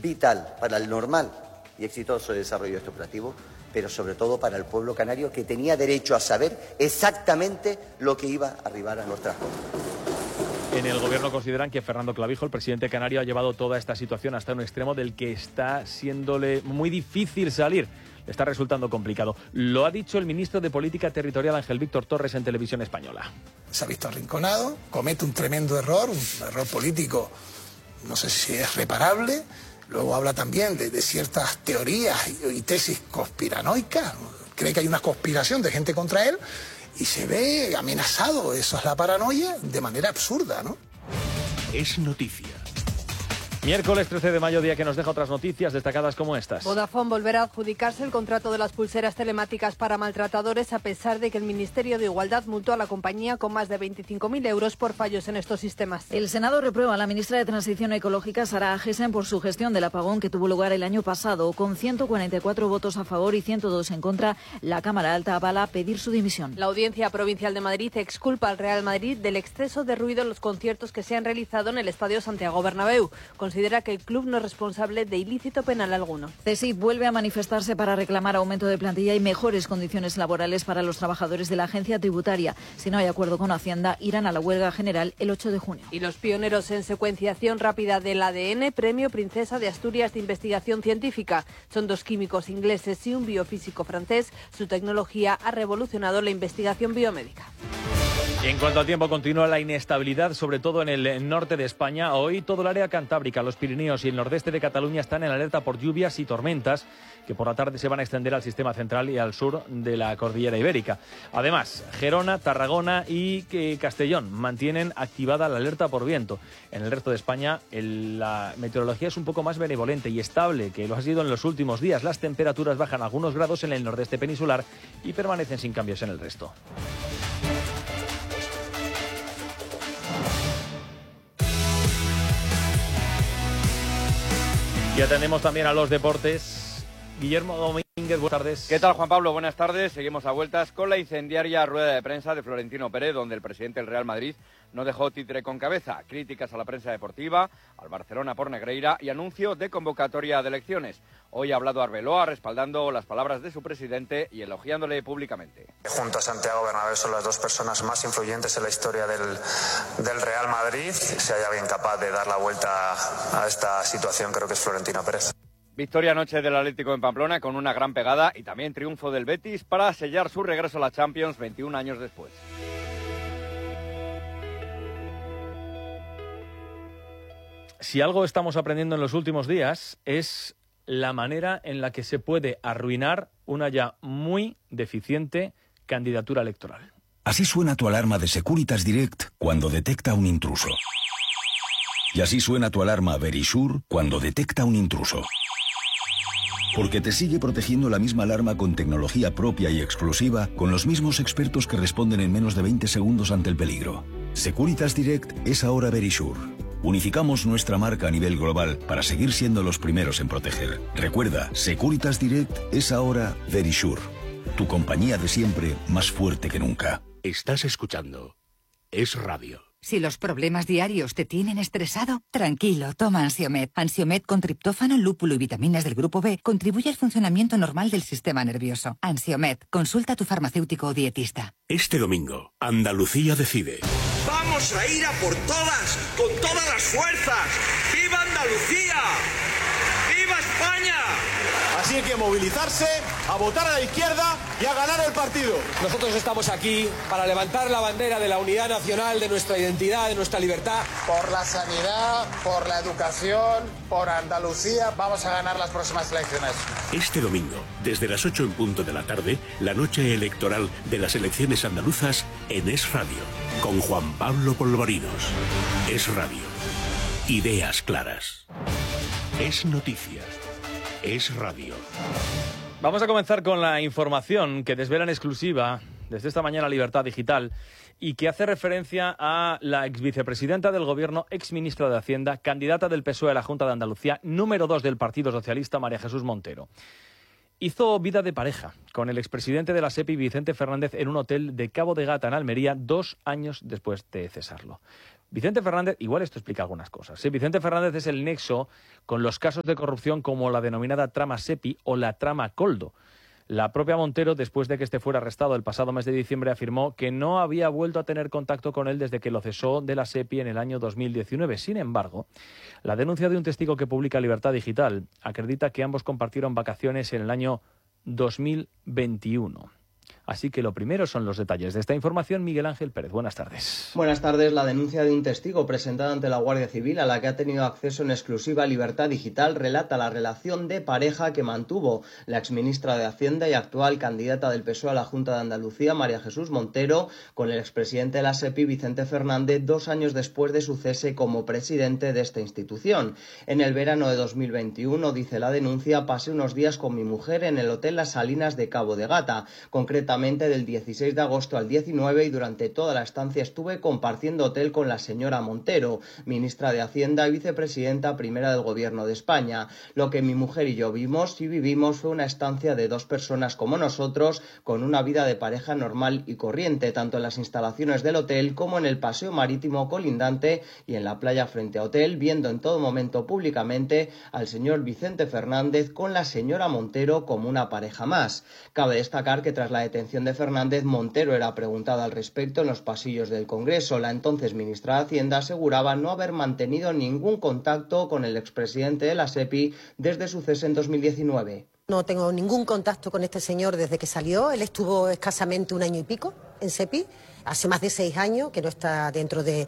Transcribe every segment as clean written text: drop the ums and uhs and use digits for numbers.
vital para el normal y exitoso desarrollo de este operativo, pero sobre todo para el pueblo canario, que tenía derecho a saber exactamente lo que iba a arribar a nuestras costas. En el Gobierno consideran que Fernando Clavijo, el presidente canario, ha llevado toda esta situación hasta un extremo del que está siéndole muy difícil salir. Le está resultando complicado. Lo ha dicho el ministro de Política Territorial, Ángel Víctor Torres, en Televisión Española. Se ha visto arrinconado, comete un tremendo error, un error político, no sé si es reparable. Luego habla también de ciertas teorías y tesis conspiranoicas. Cree que hay una conspiración de gente contra él y se ve amenazado. Eso es la paranoia de manera absurda, ¿no? Es noticia. Miércoles 13 de mayo, día que nos deja otras noticias destacadas como estas. Vodafone volverá a adjudicarse el contrato de las pulseras telemáticas para maltratadores, a pesar de que el Ministerio de Igualdad multó a la compañía con más de 25.000 euros por fallos en estos sistemas. El Senado reprueba a la ministra de Transición Ecológica, Sara Agesen, por su gestión del apagón que tuvo lugar el año pasado. Con 144 votos a favor y 102 en contra, la Cámara Alta avala pedir su dimisión. La Audiencia Provincial de Madrid exculpa al Real Madrid del exceso de ruido en los conciertos que se han realizado en el Estadio Santiago Bernabéu. Considera que el club no es responsable de ilícito penal alguno. CSIC vuelve a manifestarse para reclamar aumento de plantilla y mejores condiciones laborales para los trabajadores de la agencia tributaria. Si no hay acuerdo con Hacienda, irán a la huelga general el 8 de junio. Y los pioneros en secuenciación rápida del ADN, Premio Princesa de Asturias de Investigación Científica. Son dos químicos ingleses y un biofísico francés. Su tecnología ha revolucionado la investigación biomédica. En cuanto al tiempo, continúa la inestabilidad, sobre todo en el norte de España. Hoy todo el área cantábrica, los Pirineos y el nordeste de Cataluña están en alerta por lluvias y tormentas que por la tarde se van a extender al sistema central y al sur de la cordillera ibérica. Además, Gerona, Tarragona y Castellón mantienen activada la alerta por viento. En el resto de España la meteorología es un poco más benevolente y estable que lo ha sido en los últimos días. Las temperaturas bajan algunos grados en el nordeste peninsular y permanecen sin cambios en el resto. Y atendemos también a los deportes. Guillermo Domínguez, buenas tardes. ¿Qué tal, Juan Pablo? Buenas tardes. Seguimos a vueltas con la incendiaria rueda de prensa de Florentino Pérez, donde el presidente del Real Madrid no dejó títere con cabeza. Críticas a la prensa deportiva, al Barcelona por Negreira y anuncio de convocatoria de elecciones. Hoy ha hablado Arbeloa respaldando las palabras de su presidente y elogiándole públicamente. Junto a Santiago Bernabéu son las dos personas más influyentes en la historia del Real Madrid. Si hay alguien capaz de dar la vuelta a esta situación, creo que es Florentino Pérez. Victoria anoche del Atlético en Pamplona con una gran pegada y también triunfo del Betis para sellar su regreso a la Champions 21 años después. Si algo estamos aprendiendo en los últimos días es la manera en la que se puede arruinar una ya muy deficiente candidatura electoral. Así suena tu alarma de Securitas Direct cuando detecta un intruso. Y así suena tu alarma Verisure cuando detecta un intruso. Porque te sigue protegiendo la misma alarma con tecnología propia y exclusiva, con los mismos expertos que responden en menos de 20 segundos ante el peligro. Securitas Direct es ahora Verisure. Unificamos nuestra marca a nivel global para seguir siendo los primeros en proteger. Recuerda, Securitas Direct es ahora Verisure. Tu compañía de siempre, más fuerte que nunca. Estás escuchando Es Radio. Si los problemas diarios te tienen estresado, tranquilo, toma Ansiomed. Ansiomed con triptófano, lúpulo y vitaminas del grupo B contribuye al funcionamiento normal del sistema nervioso. Ansiomed, consulta a tu farmacéutico o dietista. Este domingo, Andalucía decide. ¡Vamos a ir a por todas, con todas las fuerzas! ¡Viva Andalucía! ¡Viva España! Así hay que movilizarse, a votar a la izquierda y a ganar el partido. Nosotros estamos aquí para levantar la bandera de la unidad nacional, de nuestra identidad, de nuestra libertad. Por la sanidad, por la educación, por Andalucía, vamos a ganar las próximas elecciones. Este domingo, desde las 8 en punto de la tarde, la noche electoral de las elecciones andaluzas en Es Radio, con Juan Pablo Polvorinos. Es Radio. Ideas claras. Es noticia. Es Radio. Vamos a comenzar con la información que desvela en exclusiva desde esta mañana Libertad Digital y que hace referencia a la exvicepresidenta del Gobierno, exministra de Hacienda, candidata del PSOE a la Junta de Andalucía, número 2 del Partido Socialista, María Jesús Montero. Hizo vida de pareja con el expresidente de la SEPI, Vicente Fernández, en un hotel de Cabo de Gata, en Almería, 2 años después de cesarlo. Vicente Fernández, igual esto explica algunas cosas. Sí, Vicente Fernández es el nexo con los casos de corrupción como la denominada trama Sepi o la trama Coldo. La propia Montero, después de que este fuera arrestado el pasado mes de diciembre, afirmó que no había vuelto a tener contacto con él desde que lo cesó de la SEPI en el año 2019. Sin embargo, la denuncia de un testigo que publica Libertad Digital acredita que ambos compartieron vacaciones en el año 2021. Así que lo primero son los detalles de esta información. Miguel Ángel Pérez, buenas tardes. Buenas tardes. La denuncia de un testigo presentada ante la Guardia Civil, a la que ha tenido acceso en exclusiva Libertad Digital, relata la relación de pareja que mantuvo la exministra de Hacienda y actual candidata del PSOE a la Junta de Andalucía, María Jesús Montero, con el expresidente de la SEPI, Vicente Fernández, 2 años después de su cese como presidente de esta institución. En el verano de 2021, dice la denuncia, pasé unos días con mi mujer en el Hotel Las Salinas de Cabo de Gata, concretamente del 16 de agosto al 19, y durante toda la estancia estuve compartiendo hotel con la señora Montero, ministra de Hacienda y vicepresidenta primera del Gobierno de España. Lo que mi mujer y yo vimos y vivimos fue una estancia de 2 personas como nosotros, con una vida de pareja normal y corriente, tanto en las instalaciones del hotel como en el paseo marítimo colindante y en la playa frente a hotel, viendo en todo momento públicamente al señor Vicente Fernández con la señora Montero como una pareja más. Cabe destacar que tras la detención de Fernández, Montero era preguntada al respecto en los pasillos del Congreso. La entonces ministra de Hacienda aseguraba no haber mantenido ningún contacto con el expresidente de la SEPI desde su cese en 2019. No tengo ningún contacto con este señor desde que salió. Él estuvo escasamente 1 año y pico en SEPI, hace más de 6 años, que no está dentro del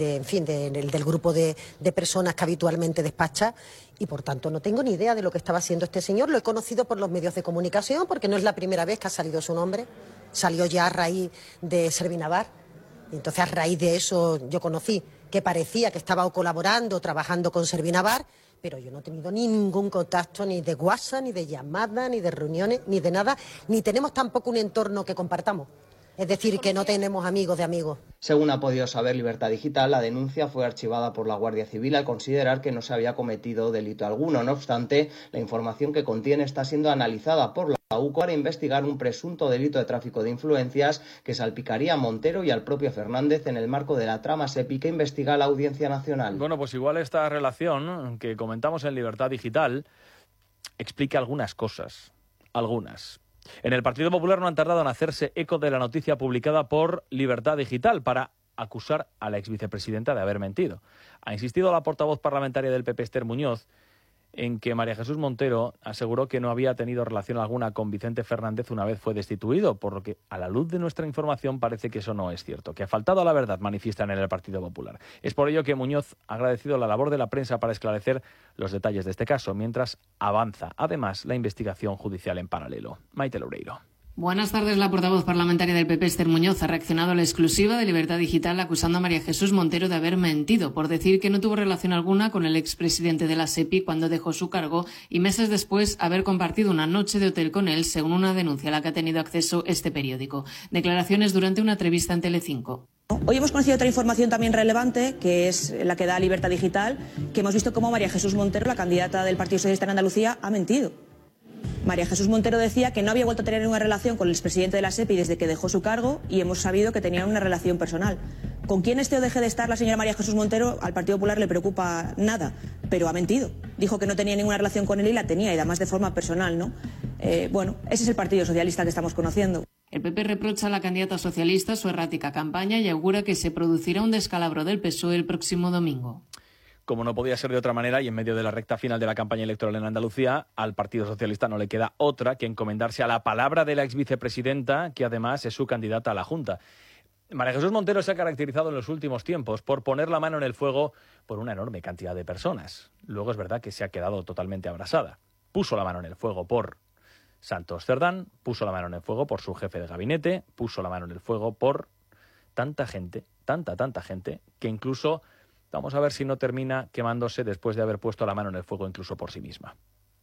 grupo de personas que habitualmente despacha, y por tanto no tengo ni idea de lo que estaba haciendo este señor. Lo he conocido por los medios de comunicación, porque no es la primera vez que ha salido su nombre. Salió ya a raíz de Servinavar, y entonces a raíz de eso yo conocí que parecía que estaba colaborando, trabajando con Servinavar, pero yo no he tenido ningún contacto ni de WhatsApp, ni de llamada, ni de reuniones, ni de nada, ni tenemos tampoco un entorno que compartamos. Es decir, que no tenemos amigos de amigos. Según ha podido saber Libertad Digital, la denuncia fue archivada por la Guardia Civil al considerar que no se había cometido delito alguno. No obstante, la información que contiene está siendo analizada por la UCO para investigar un presunto delito de tráfico de influencias que salpicaría a Montero y al propio Fernández en el marco de la trama SEPI que investiga la Audiencia Nacional. Bueno, pues igual esta relación que comentamos en Libertad Digital explica algunas cosas. Algunas. En el Partido Popular no han tardado en hacerse eco de la noticia publicada por Libertad Digital para acusar a la exvicepresidenta de haber mentido. Ha insistido la portavoz parlamentaria del PP, Esther Muñoz, en que María Jesús Montero aseguró que no había tenido relación alguna con Vicente Fernández una vez fue destituido, por lo que, a la luz de nuestra información, parece que eso no es cierto, que ha faltado a la verdad, manifiestan en el Partido Popular. Es por ello que Muñoz ha agradecido la labor de la prensa para esclarecer los detalles de este caso, mientras avanza, además, la investigación judicial en paralelo. Maite Loureiro. Buenas tardes. La portavoz parlamentaria del PP, Esther Muñoz, ha reaccionado a la exclusiva de Libertad Digital acusando a María Jesús Montero de haber mentido por decir que no tuvo relación alguna con el expresidente de la SEPI cuando dejó su cargo y meses después haber compartido una noche de hotel con él, según una denuncia a la que ha tenido acceso este periódico. Declaraciones durante una entrevista en Telecinco. Hoy hemos conocido otra información también relevante, que es la que da Libertad Digital, que hemos visto cómo María Jesús Montero, la candidata del Partido Socialista en Andalucía, ha mentido. María Jesús Montero decía que no había vuelto a tener ninguna relación con el expresidente de la SEPI desde que dejó su cargo y hemos sabido que tenían una relación personal. Con quién esté o deje de estar la señora María Jesús Montero, al Partido Popular le preocupa nada, pero ha mentido. Dijo que no tenía ninguna relación con él y la tenía, y además de forma personal, ¿no? Bueno, ese es el Partido Socialista que estamos conociendo. El PP reprocha a la candidata socialista su errática campaña y augura que se producirá un descalabro del PSOE el próximo domingo. Como no podía ser de otra manera, y en medio de la recta final de la campaña electoral en Andalucía, al Partido Socialista no le queda otra que encomendarse a la palabra de la exvicepresidenta, que además es su candidata a la Junta. María Jesús Montero se ha caracterizado en los últimos tiempos por poner la mano en el fuego por una enorme cantidad de personas. Luego es verdad que se ha quedado totalmente abrasada. Puso la mano en el fuego por Santos Cerdán, puso la mano en el fuego por su jefe de gabinete, puso la mano en el fuego por tanta gente, tanta gente, que incluso... Vamos a ver si no termina quemándose después de haber puesto la mano en el fuego incluso por sí misma.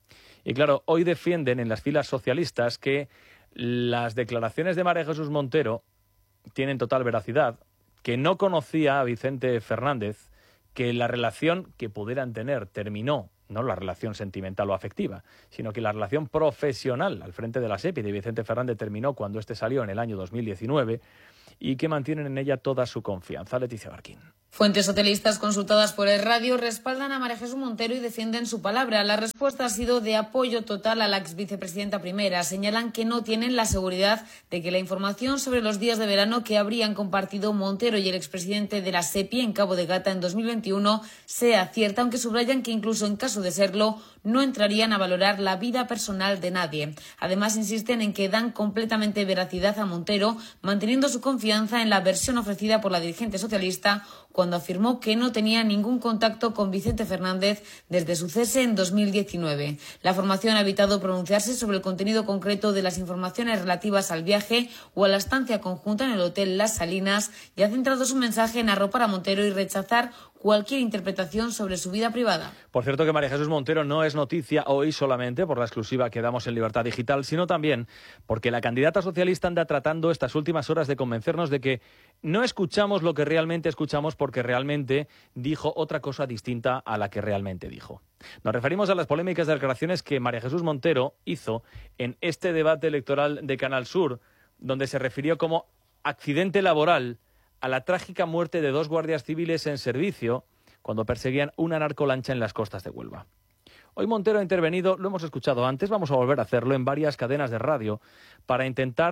Y claro, hoy defienden en las filas socialistas que las declaraciones de María Jesús Montero tienen total veracidad, que no conocía a Vicente Fernández, que la relación que pudieran tener terminó, no la relación sentimental o afectiva, sino que la relación profesional al frente de la SEPI de Vicente Fernández terminó cuando éste salió en el año 2019 y que mantienen en ella toda su confianza. Leticia Barquín. Fuentes socialistas consultadas por el radio respaldan a María Jesús Montero y defienden su palabra. La respuesta ha sido de apoyo total a la ex vicepresidenta primera. Señalan que no tienen la seguridad de que la información sobre los días de verano que habrían compartido Montero y el expresidente de la SEPI en Cabo de Gata en 2021 sea cierta, aunque subrayan que incluso en caso de serlo no entrarían a valorar la vida personal de nadie. Además, insisten en que dan completamente veracidad a Montero, manteniendo su confianza en la versión ofrecida por la dirigente socialista cuando afirmó que no tenía ningún contacto con Vicente Fernández desde su cese en 2019. La formación ha evitado pronunciarse sobre el contenido concreto de las informaciones relativas al viaje o a la estancia conjunta en el Hotel Las Salinas y ha centrado su mensaje en arropar a Montero y rechazar cualquier interpretación sobre su vida privada. Por cierto que María Jesús Montero no es noticia hoy solamente por la exclusiva que damos en Libertad Digital, sino también porque la candidata socialista anda tratando estas últimas horas de convencernos de que no escuchamos lo que realmente escuchamos porque realmente dijo otra cosa distinta a la que realmente dijo. Nos referimos a las polémicas declaraciones que María Jesús Montero hizo en este debate electoral de Canal Sur, donde se refirió como accidente laboral a la trágica muerte de 2 guardias civiles en servicio cuando perseguían una narcolancha en las costas de Huelva. Hoy Montero ha intervenido, lo hemos escuchado antes, vamos a volver a hacerlo en varias cadenas de radio para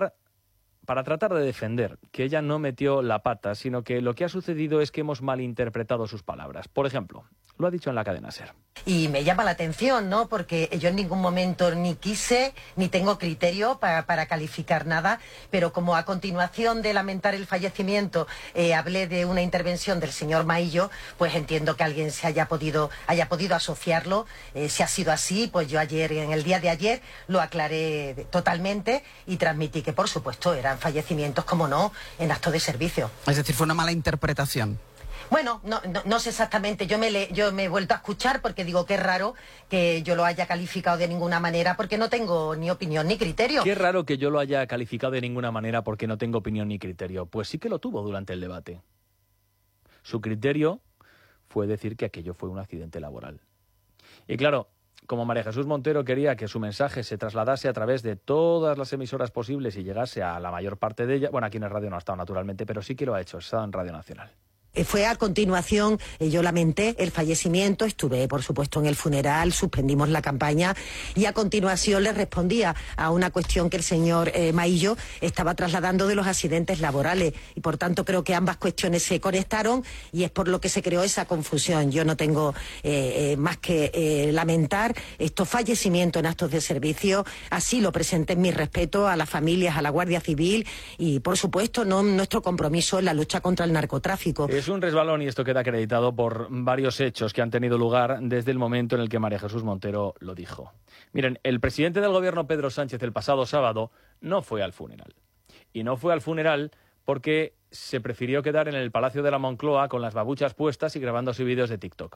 tratar de defender que ella no metió la pata, sino que lo que ha sucedido es que hemos malinterpretado sus palabras. Por ejemplo, lo ha dicho en la cadena SER. Y me llama la atención, ¿no? Porque yo en ningún momento ni quise, ni tengo criterio para calificar nada, pero como a continuación de lamentar el fallecimiento hablé de una intervención del señor Maillo, pues entiendo que alguien se haya podido asociarlo. Si ha sido así, pues yo en el día de ayer, lo aclaré totalmente y transmití que, por supuesto, eran fallecimientos, como no, en acto de servicio. Es decir, fue una mala interpretación. Bueno, no sé exactamente, yo me he vuelto a escuchar porque digo que es raro que yo lo haya calificado de ninguna manera porque no tengo ni opinión ni criterio. Qué raro que yo lo haya calificado de ninguna manera porque no tengo opinión ni criterio. Pues sí que lo tuvo durante el debate. Su criterio fue decir que aquello fue un accidente laboral. Y claro, como María Jesús Montero quería que su mensaje se trasladase a través de todas las emisoras posibles y llegase a la mayor parte de ellas, bueno, aquí en el radio no ha estado naturalmente, pero sí que lo ha hecho, ha estado en Radio Nacional. Fue a continuación, yo lamenté el fallecimiento, estuve por supuesto en el funeral, suspendimos la campaña y a continuación le respondía a una cuestión que el señor Maillo estaba trasladando de los accidentes laborales y por tanto creo que ambas cuestiones se conectaron y es por lo que se creó esa confusión. Yo no tengo más que lamentar estos fallecimientos en actos de servicio, así lo presenté en mi respeto a las familias, a la Guardia Civil y por supuesto nuestro compromiso en la lucha contra el narcotráfico. Es un resbalón y esto queda acreditado por varios hechos que han tenido lugar desde el momento en el que María Jesús Montero lo dijo. Miren, el presidente del gobierno, Pedro Sánchez, el pasado sábado no fue al funeral. Y no fue al funeral porque se prefirió quedar en el Palacio de la Moncloa con las babuchas puestas y grabándose vídeos de TikTok.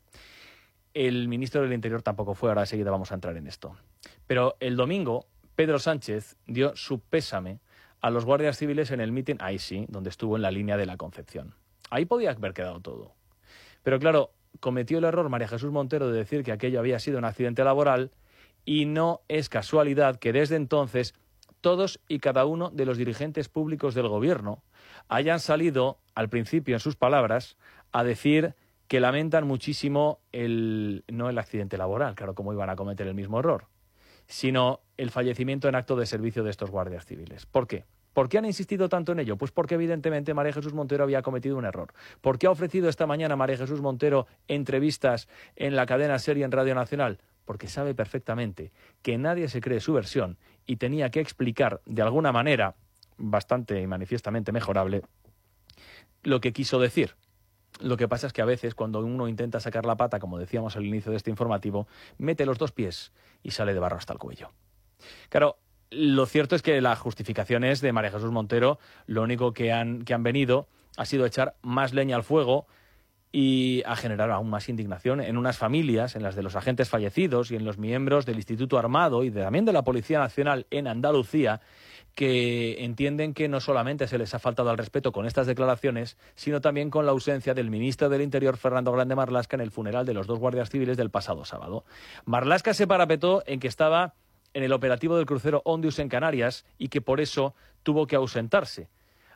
El ministro del Interior tampoco fue, ahora enseguida vamos a entrar en esto. Pero el domingo, Pedro Sánchez dio su pésame a los guardias civiles en el mitin, ahí sí, donde estuvo en la línea de la Concepción. Ahí podía haber quedado todo. Pero claro, cometió el error María Jesús Montero de decir que aquello había sido un accidente laboral y no es casualidad que desde entonces todos y cada uno de los dirigentes públicos del gobierno hayan salido, al principio en sus palabras, a decir que lamentan muchísimo no el accidente laboral, claro, como iban a cometer el mismo error, sino el fallecimiento en acto de servicio de estos guardias civiles. ¿Por qué? ¿Por qué han insistido tanto en ello? Pues porque evidentemente María Jesús Montero había cometido un error. ¿Por qué ha ofrecido esta mañana María Jesús Montero entrevistas en la cadena SER y en Radio Nacional? Porque sabe perfectamente que nadie se cree su versión y tenía que explicar de alguna manera, bastante y manifiestamente mejorable, lo que quiso decir. Lo que pasa es que a veces cuando uno intenta sacar la pata, como decíamos al inicio de este informativo, mete los 2 pies y sale de barro hasta el cuello. Claro, lo cierto es que las justificaciones de María Jesús Montero, lo único que han venido ha sido echar más leña al fuego y a generar aún más indignación en unas familias, en las de los agentes fallecidos y en los miembros del Instituto Armado y también de la Policía Nacional en Andalucía, que entienden que no solamente se les ha faltado al respeto con estas declaraciones, sino también con la ausencia del ministro del Interior, Fernando Grande Marlaska, en el funeral de los 2 guardias civiles del pasado sábado. Marlaska se parapetó en que estaba en el operativo del crucero Ondius en Canarias y que por eso tuvo que ausentarse.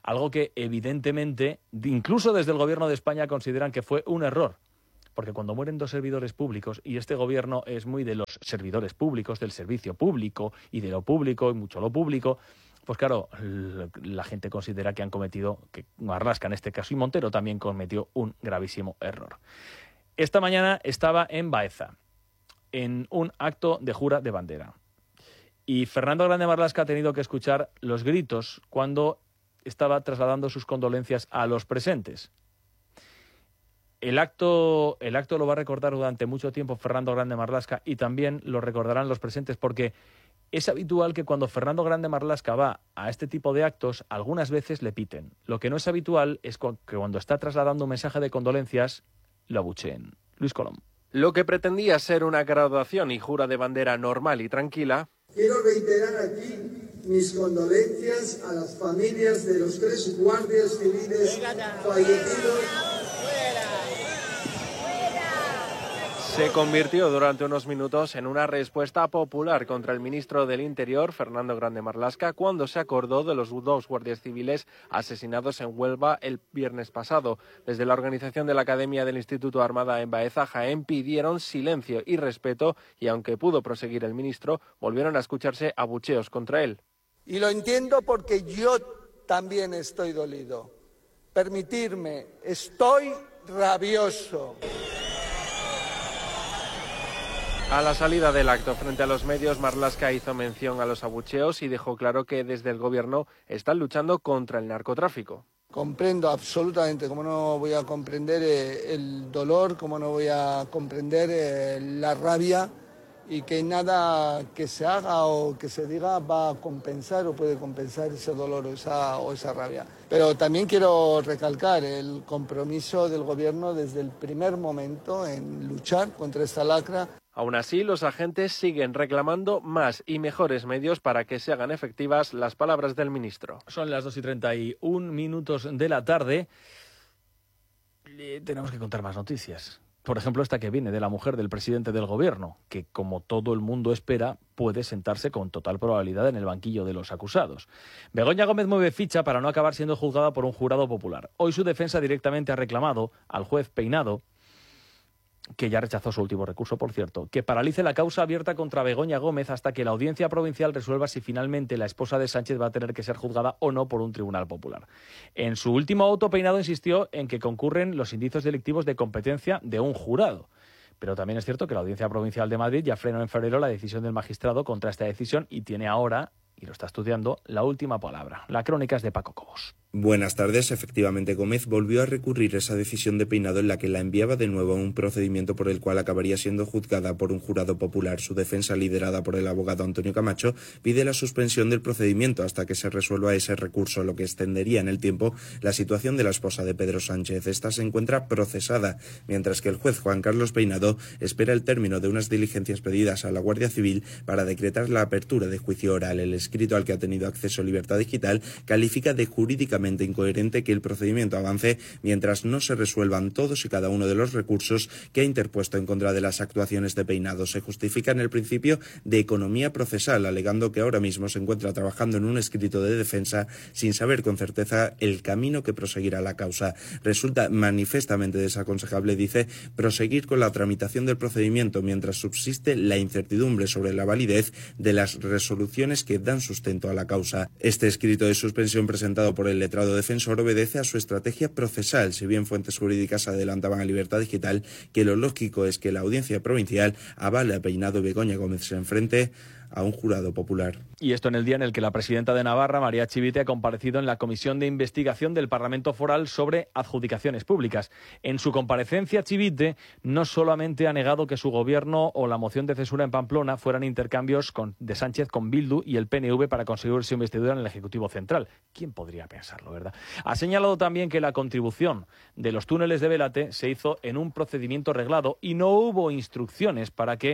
Algo que evidentemente, incluso desde el Gobierno de España, consideran que fue un error. Porque cuando mueren 2 servidores públicos, y este gobierno es muy de los servidores públicos, del servicio público y de lo público y mucho lo público, pues claro, la gente considera que han cometido, que Marlaska en este caso y Montero también cometió un gravísimo error. Esta mañana estaba en Baeza, en un acto de jura de bandera. Y Fernando Grande Marlaska ha tenido que escuchar los gritos cuando estaba trasladando sus condolencias a los presentes. El acto lo va a recordar durante mucho tiempo Fernando Grande Marlaska y también lo recordarán los presentes porque es habitual que cuando Fernando Grande Marlaska va a este tipo de actos, algunas veces le piten. Lo que no es habitual es que cuando está trasladando un mensaje de condolencias, lo abucheen. Luis Colom. Lo que pretendía ser una graduación y jura de bandera normal y tranquila. Quiero reiterar aquí mis condolencias a las familias de los 3 guardias civiles fallecidos. Se convirtió durante unos minutos en una respuesta popular contra el ministro del Interior, Fernando Grande Marlaska, cuando se acordó de los 2 guardias civiles asesinados en Huelva el viernes pasado. Desde la organización de la Academia del Instituto Armada en Baeza, Jaén, pidieron silencio y respeto y, aunque pudo proseguir el ministro, volvieron a escucharse abucheos contra él. Y lo entiendo porque yo también estoy dolido. Permitirme, estoy rabioso. A la salida del acto frente a los medios, Marlaska hizo mención a los abucheos y dejó claro que desde el gobierno están luchando contra el narcotráfico. Comprendo absolutamente, cómo no voy a comprender el dolor, cómo no voy a comprender la rabia y que nada que se haga o que se diga va a compensar o puede compensar ese dolor o esa rabia. Pero también quiero recalcar el compromiso del gobierno desde el primer momento en luchar contra esta lacra. Aún así, los agentes siguen reclamando más y mejores medios para que se hagan efectivas las palabras del ministro. Son las 2:31 de la tarde. Tenemos que contar más noticias. Por ejemplo, esta que viene de la mujer del presidente del gobierno, que como todo el mundo espera, puede sentarse con total probabilidad en el banquillo de los acusados. Begoña Gómez mueve ficha para no acabar siendo juzgada por un jurado popular. Hoy su defensa directamente ha reclamado al juez Peinado, que ya rechazó su último recurso, por cierto, que paralice la causa abierta contra Begoña Gómez hasta que la Audiencia Provincial resuelva si finalmente la esposa de Sánchez va a tener que ser juzgada o no por un tribunal popular. En su último auto, Peinado insistió en que concurren los indicios delictivos de competencia de un jurado. Pero también es cierto que la Audiencia Provincial de Madrid ya frenó en febrero la decisión del magistrado contra esta decisión y tiene ahora, y lo está estudiando, la última palabra. La crónica es de Paco Cobos. Buenas tardes. Efectivamente, Gómez volvió a recurrir esa decisión de Peinado en la que la enviaba de nuevo a un procedimiento por el cual acabaría siendo juzgada por un jurado popular. Su defensa, liderada por el abogado Antonio Camacho, pide la suspensión del procedimiento hasta que se resuelva ese recurso, lo que extendería en el tiempo la situación de la esposa de Pedro Sánchez. Esta se encuentra procesada, mientras que el juez Juan Carlos Peinado espera el término de unas diligencias pedidas a la Guardia Civil para decretar la apertura de juicio oral. El escrito al que ha tenido acceso Libertad Digital califica de jurídicamente incoherente que el procedimiento avance mientras no se resuelvan todos y cada uno de los recursos que ha interpuesto en contra de las actuaciones de Peinado. Se justifica en el principio de economía procesal, alegando que ahora mismo se encuentra trabajando en un escrito de defensa sin saber con certeza el camino que proseguirá la causa. Resulta manifiestamente desaconsejable, dice, proseguir con la tramitación del procedimiento mientras subsiste la incertidumbre sobre la validez de las resoluciones que dan sustento a la causa. Este escrito de suspensión presentado por el letrado defensor obedece a su estrategia procesal, si bien fuentes jurídicas adelantaban a Libertad Digital que lo lógico es que la Audiencia Provincial avale a Peinado y Begoña Gómez se enfrente a un jurado popular. Y esto en el día en el que la presidenta de Navarra, María Chivite, ha comparecido en la Comisión de Investigación del Parlamento Foral sobre adjudicaciones públicas. En su comparecencia, Chivite no solamente ha negado que su gobierno o la moción de censura en Pamplona fueran intercambios de Sánchez con Bildu y el PNV para conseguir su investidura en el Ejecutivo Central. ¿Quién podría pensarlo, verdad? Ha señalado también que la contribución de los túneles de Belate se hizo en un procedimiento reglado y no hubo instrucciones para que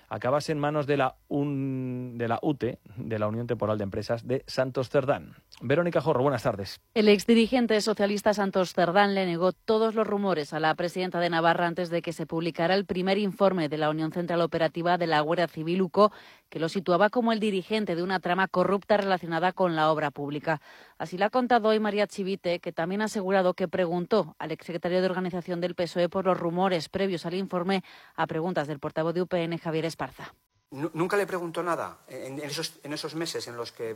acabase en manos de la UTE, de la Unión Temporal de Empresas de Santos Cerdán. Verónica Jorro, buenas tardes. El exdirigente socialista Santos Cerdán le negó todos los rumores a la presidenta de Navarra antes de que se publicara el primer informe de la Unión Central Operativa de la Guardia Civil UCO, que lo situaba como el dirigente de una trama corrupta relacionada con la obra pública. Así lo ha contado hoy María Chivite, que también ha asegurado que preguntó al exsecretario de Organización del PSOE por los rumores previos al informe a preguntas del portavoz de UPN, Javier Esparza. Nunca le preguntó nada en esos meses en los que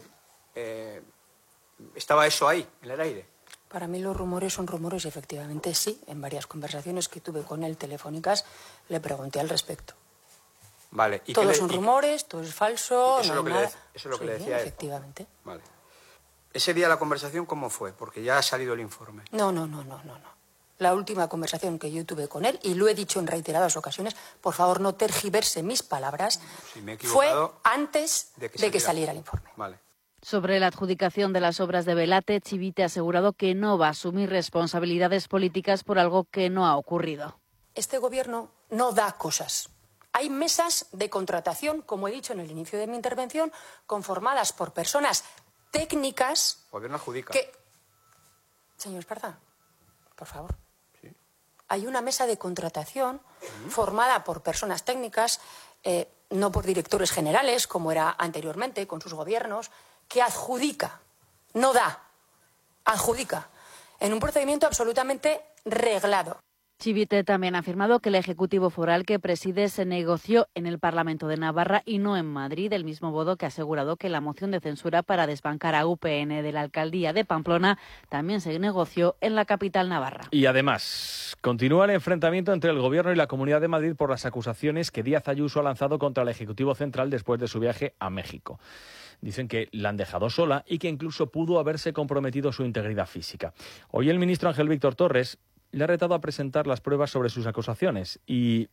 estaba eso ahí, en el aire. Para mí los rumores son rumores y efectivamente sí. En varias conversaciones que tuve con él telefónicas le pregunté al respecto. Vale. Todos son rumores, todo es falso, eso no hay nada. Eso es lo que le decía él. Efectivamente. Vale. Ese día la conversación, ¿cómo fue? Porque ya ha salido el informe. No. La última conversación que yo tuve con él, y lo he dicho en reiteradas ocasiones, por favor no tergiverse mis palabras, si me he fue equivocado, antes de que saliera el informe. Vale. Sobre la adjudicación de las obras de Velate, Chivite ha asegurado que no va a asumir responsabilidades políticas por algo que no ha ocurrido. Este gobierno no da cosas. Hay mesas de contratación, como he dicho en el inicio de mi intervención, conformadas por personas técnicas. El gobierno adjudica. Señor Esparza, por favor. Sí. Hay una mesa de contratación formada por personas técnicas, no por directores generales, como era anteriormente con sus gobiernos, que adjudica, no da, adjudica, en un procedimiento absolutamente reglado. Chivite también ha afirmado que el Ejecutivo Foral que preside se negoció en el Parlamento de Navarra y no en Madrid, del mismo modo que ha asegurado que la moción de censura para desbancar a UPN de la Alcaldía de Pamplona también se negoció en la capital navarra. Y además, continúa el enfrentamiento entre el Gobierno y la Comunidad de Madrid por las acusaciones que Díaz Ayuso ha lanzado contra el Ejecutivo Central después de su viaje a México. Dicen que la han dejado sola y que incluso pudo haberse comprometido su integridad física. Hoy el ministro Ángel Víctor Torres le ha retado a presentar las pruebas sobre sus acusaciones y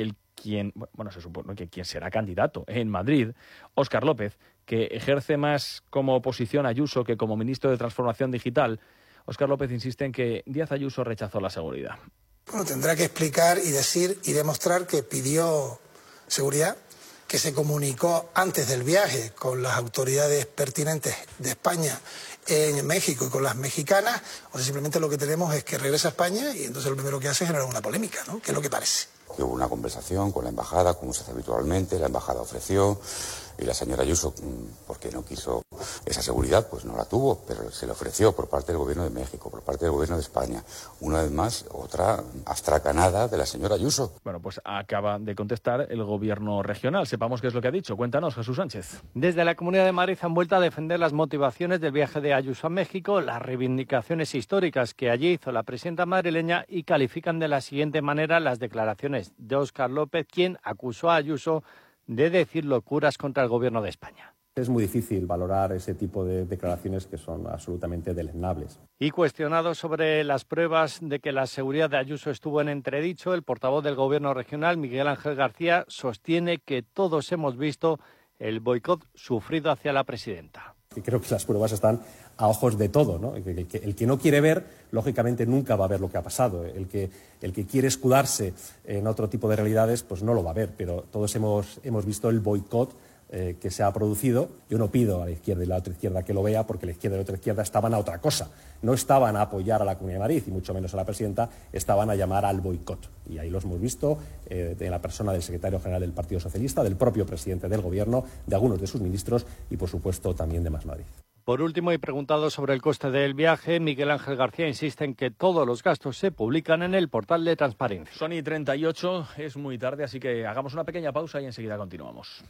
se supone que quien será candidato en Madrid, Óscar López, que ejerce más como oposición a Ayuso que como ministro de Transformación Digital. Óscar López insiste en que Díaz Ayuso rechazó la seguridad. Bueno, tendrá que explicar y decir y demostrar que pidió seguridad, que se comunicó antes del viaje con las autoridades pertinentes de España en México y con las mexicanas, o sea, simplemente lo que tenemos es que regresa a España y entonces lo primero que hace es generar una polémica, ¿no? Que es lo que parece. Hubo una conversación con la embajada, como se hace habitualmente, la embajada ofreció y la señora Ayuso, porque no quiso esa seguridad, pues no la tuvo, pero se le ofreció por parte del Gobierno de México, por parte del Gobierno de España. Una vez más, otra astracanada de la señora Ayuso. Bueno, pues acaba de contestar el Gobierno regional. Sepamos qué es lo que ha dicho. Cuéntanos, Jesús Sánchez. Desde la Comunidad de Madrid han vuelto a defender las motivaciones del viaje de Ayuso a México, las reivindicaciones históricas que allí hizo la presidenta madrileña y califican de la siguiente manera las declaraciones de Óscar López, quien acusó a Ayuso de decir locuras contra el Gobierno de España. Es muy difícil valorar ese tipo de declaraciones que son absolutamente deleznables. Y cuestionado sobre las pruebas de que la seguridad de Ayuso estuvo en entredicho, el portavoz del Gobierno regional, Miguel Ángel García, sostiene que todos hemos visto el boicot sufrido hacia la presidenta. Y creo que las pruebas están a ojos de todo, ¿no? El que no quiere ver, lógicamente nunca va a ver lo que ha pasado. El que quiere escudarse en otro tipo de realidades, pues no lo va a ver. Pero todos hemos visto el boicot que se ha producido. Yo no pido a la izquierda y a la otra izquierda que lo vea, porque la izquierda y la otra izquierda estaban a otra cosa. No estaban a apoyar a la Comunidad de Madrid, y mucho menos a la presidenta, estaban a llamar al boicot. Y ahí los hemos visto de la persona del secretario general del Partido Socialista, del propio presidente del Gobierno, de algunos de sus ministros y, por supuesto, también de Más Madrid. Por último, y preguntado sobre el coste del viaje, Miguel Ángel García insiste en que todos los gastos se publican en el portal de transparencia. Son y 38, es muy tarde, así que hagamos una pequeña pausa y enseguida continuamos.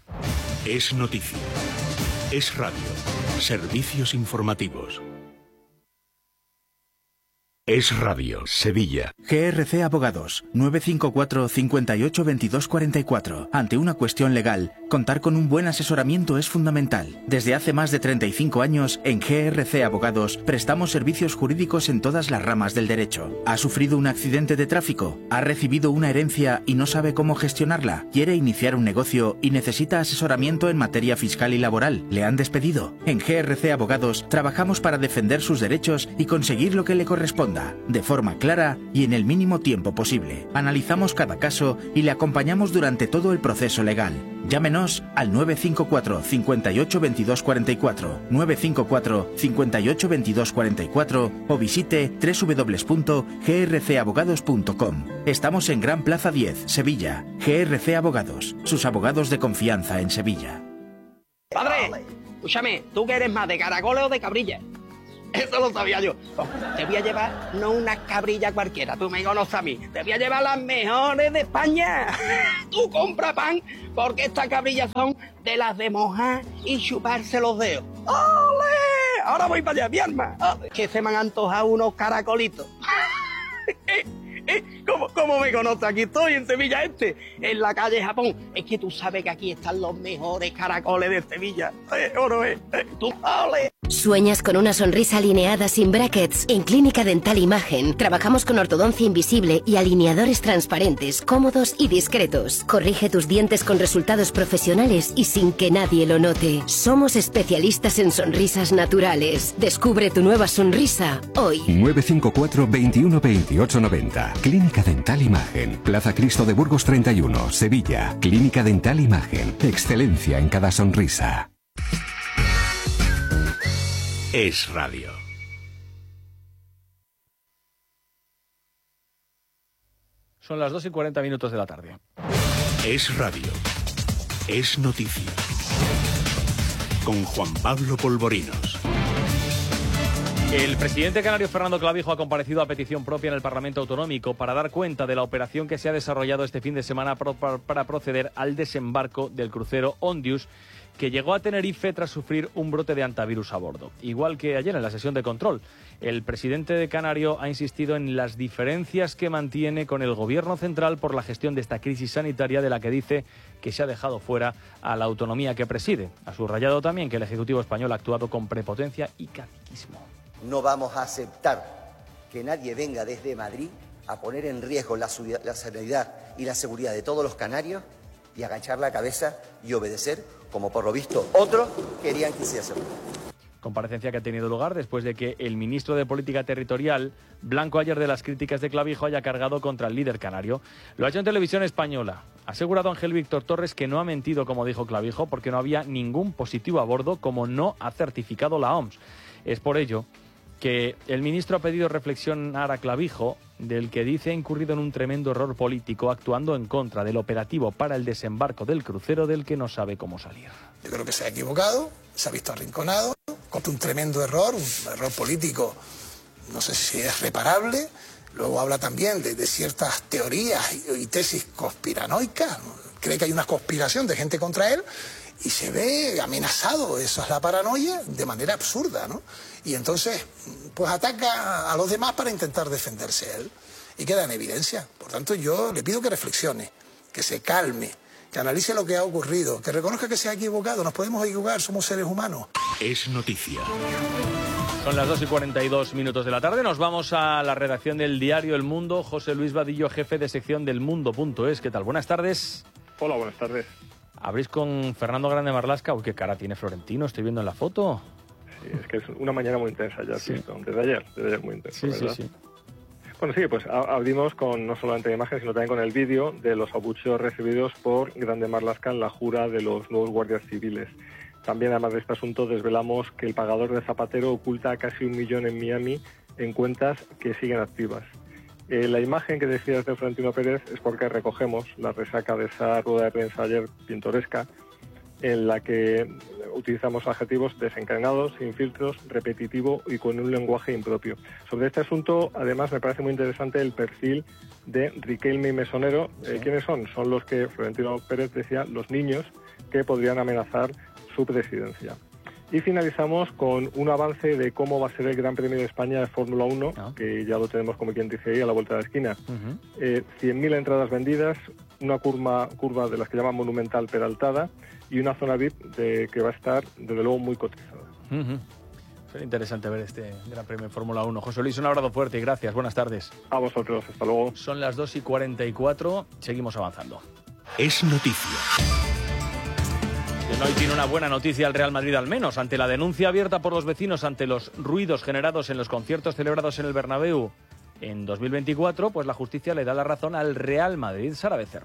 Es noticia. Es radio. Servicios informativos. Es Radio, Sevilla. GRC Abogados, 954 58 22 44. Ante una cuestión legal, contar con un buen asesoramiento es fundamental. Desde hace más de 35 años, en GRC Abogados, prestamos servicios jurídicos en todas las ramas del derecho. ¿Ha sufrido un accidente de tráfico? ¿Ha recibido una herencia y no sabe cómo gestionarla? ¿Quiere iniciar un negocio y necesita asesoramiento en materia fiscal y laboral? ¿Le han despedido? En GRC Abogados, trabajamos para defender sus derechos y conseguir lo que le corresponde, de forma clara y en el mínimo tiempo posible. Analizamos cada caso y le acompañamos durante todo el proceso legal. Llámenos al 954 58 22 44, 954 58 22 44 o visite www.grcabogados.com. Estamos en Gran Plaza 10, Sevilla. GRC Abogados, sus abogados de confianza en Sevilla. Padre, escúchame, ¿tú que eres más, de caracoles o de cabrilla? Eso lo sabía yo. Te voy a llevar no una cabrilla cualquiera, tú me conoces a mí. Te voy a llevar las mejores de España. Tú compra pan, porque estas cabrillas son de las de mojar y chuparse los dedos. ¡Ole! Ahora voy para allá, mi alma. Que se me han antojado unos caracolitos. ¿Cómo me conoces? Aquí estoy, en Sevilla Este, en la calle Japón. Es que tú sabes que aquí están los mejores caracoles de Sevilla. ¿O no es? ¡Tú, ole! ¿Sueñas con una sonrisa alineada sin brackets? En Clínica Dental Imagen trabajamos con ortodoncia invisible y alineadores transparentes, cómodos y discretos. Corrige tus dientes con resultados profesionales y sin que nadie lo note. Somos especialistas en sonrisas naturales. Descubre tu nueva sonrisa hoy. 954 21 28 90. Clínica Dental Imagen. Plaza Cristo de Burgos 31, Sevilla. Clínica Dental Imagen. Excelencia en cada sonrisa. Es Radio. Son las 2:40 de la tarde. Es Radio. Es noticia. Con Juan Pablo Polvorinos. El presidente canario Fernando Clavijo ha comparecido a petición propia en el Parlamento Autonómico para dar cuenta de la operación que se ha desarrollado este fin de semana para proceder al desembarco del crucero Ondius, que llegó a Tenerife tras sufrir un brote de antivirus a bordo. Igual que ayer en la sesión de control, el presidente de Canario ha insistido en las diferencias que mantiene con el gobierno central por la gestión de esta crisis sanitaria, de la que dice que se ha dejado fuera a la autonomía que preside. Ha subrayado también que el Ejecutivo español ha actuado con prepotencia y caciquismo. No vamos a aceptar que nadie venga desde Madrid a poner en riesgo la sanidad y la seguridad de todos los canarios y agachar la cabeza y obedecer, como por lo visto otros querían que hiciese. Comparecencia que ha tenido lugar después de que el ministro de Política Territorial, blanco ayer de las críticas de Clavijo, haya cargado contra el líder canario. Lo ha hecho en televisión española. Ha asegurado Ángel Víctor Torres que no ha mentido, como dijo Clavijo, porque no había ningún positivo a bordo, como no ha certificado la OMS. Es por ello que el ministro ha pedido reflexionar a Clavijo, del que dice ha incurrido en un tremendo error político, actuando en contra del operativo para el desembarco del crucero, del que no sabe cómo salir. Yo creo que se ha equivocado, se ha visto arrinconado, comete un tremendo error, un error político, no sé si es reparable. Luego habla también de ciertas teorías y tesis conspiranoicas, cree que hay una conspiración de gente contra él y se ve amenazado, eso es la paranoia, de manera absurda, ¿no? Y entonces, pues ataca a los demás para intentar defenderse él. Y queda en evidencia. Por tanto, yo le pido que reflexione, que se calme, que analice lo que ha ocurrido, que reconozca que se ha equivocado. Nos podemos equivocar, somos seres humanos. Es noticia. Son las 2:42 de la tarde. Nos vamos a la redacción del diario El Mundo. José Luis Vadillo, jefe de sección del Mundo.es. ¿Qué tal? Buenas tardes. Hola, buenas tardes. ¿Abrís con Fernando Grande Marlaska? Uy, qué cara tiene Florentino, estoy viendo en la foto. Sí, es que es una mañana muy intensa ya, sí. Desde ayer muy intensa, sí, ¿verdad? Sí. Bueno, sí, pues abrimos con no solamente la imagen, sino también con el vídeo de los abucheos recibidos por Grande Marlaska en la jura de los nuevos guardias civiles. También, además de este asunto, desvelamos que el pagador de Zapatero oculta casi 1 millón en Miami en cuentas que siguen activas. La imagen que decías de Florentino Pérez es porque recogemos la resaca de esa rueda de prensa ayer pintoresca, en la que utilizamos adjetivos desencadenados, sin filtros, repetitivo y con un lenguaje impropio. Sobre este asunto, además, me parece muy interesante el perfil de Riquelme y Mesonero. ¿Quiénes son? Son los que Florentino Pérez decía, los niños que podrían amenazar su presidencia. Y finalizamos con un avance de cómo va a ser el Gran Premio de España de Fórmula 1, que ya lo tenemos, como quien dice ahí, a la vuelta de la esquina. 100.000 entradas vendidas, una curva de las que llaman monumental peraltada y una zona VIP que va a estar, desde luego, muy cotizada. Será interesante ver este Gran Premio de Fórmula 1. José Luis, un abrazo fuerte y gracias. Buenas tardes. A vosotros, hasta luego. Son las 2:44, seguimos avanzando. Es noticia. Hoy tiene una buena noticia el Real Madrid, al menos, ante la denuncia abierta por los vecinos ante los ruidos generados en los conciertos celebrados en el Bernabéu en 2024, pues la justicia le da la razón al Real Madrid. Sara Becerro.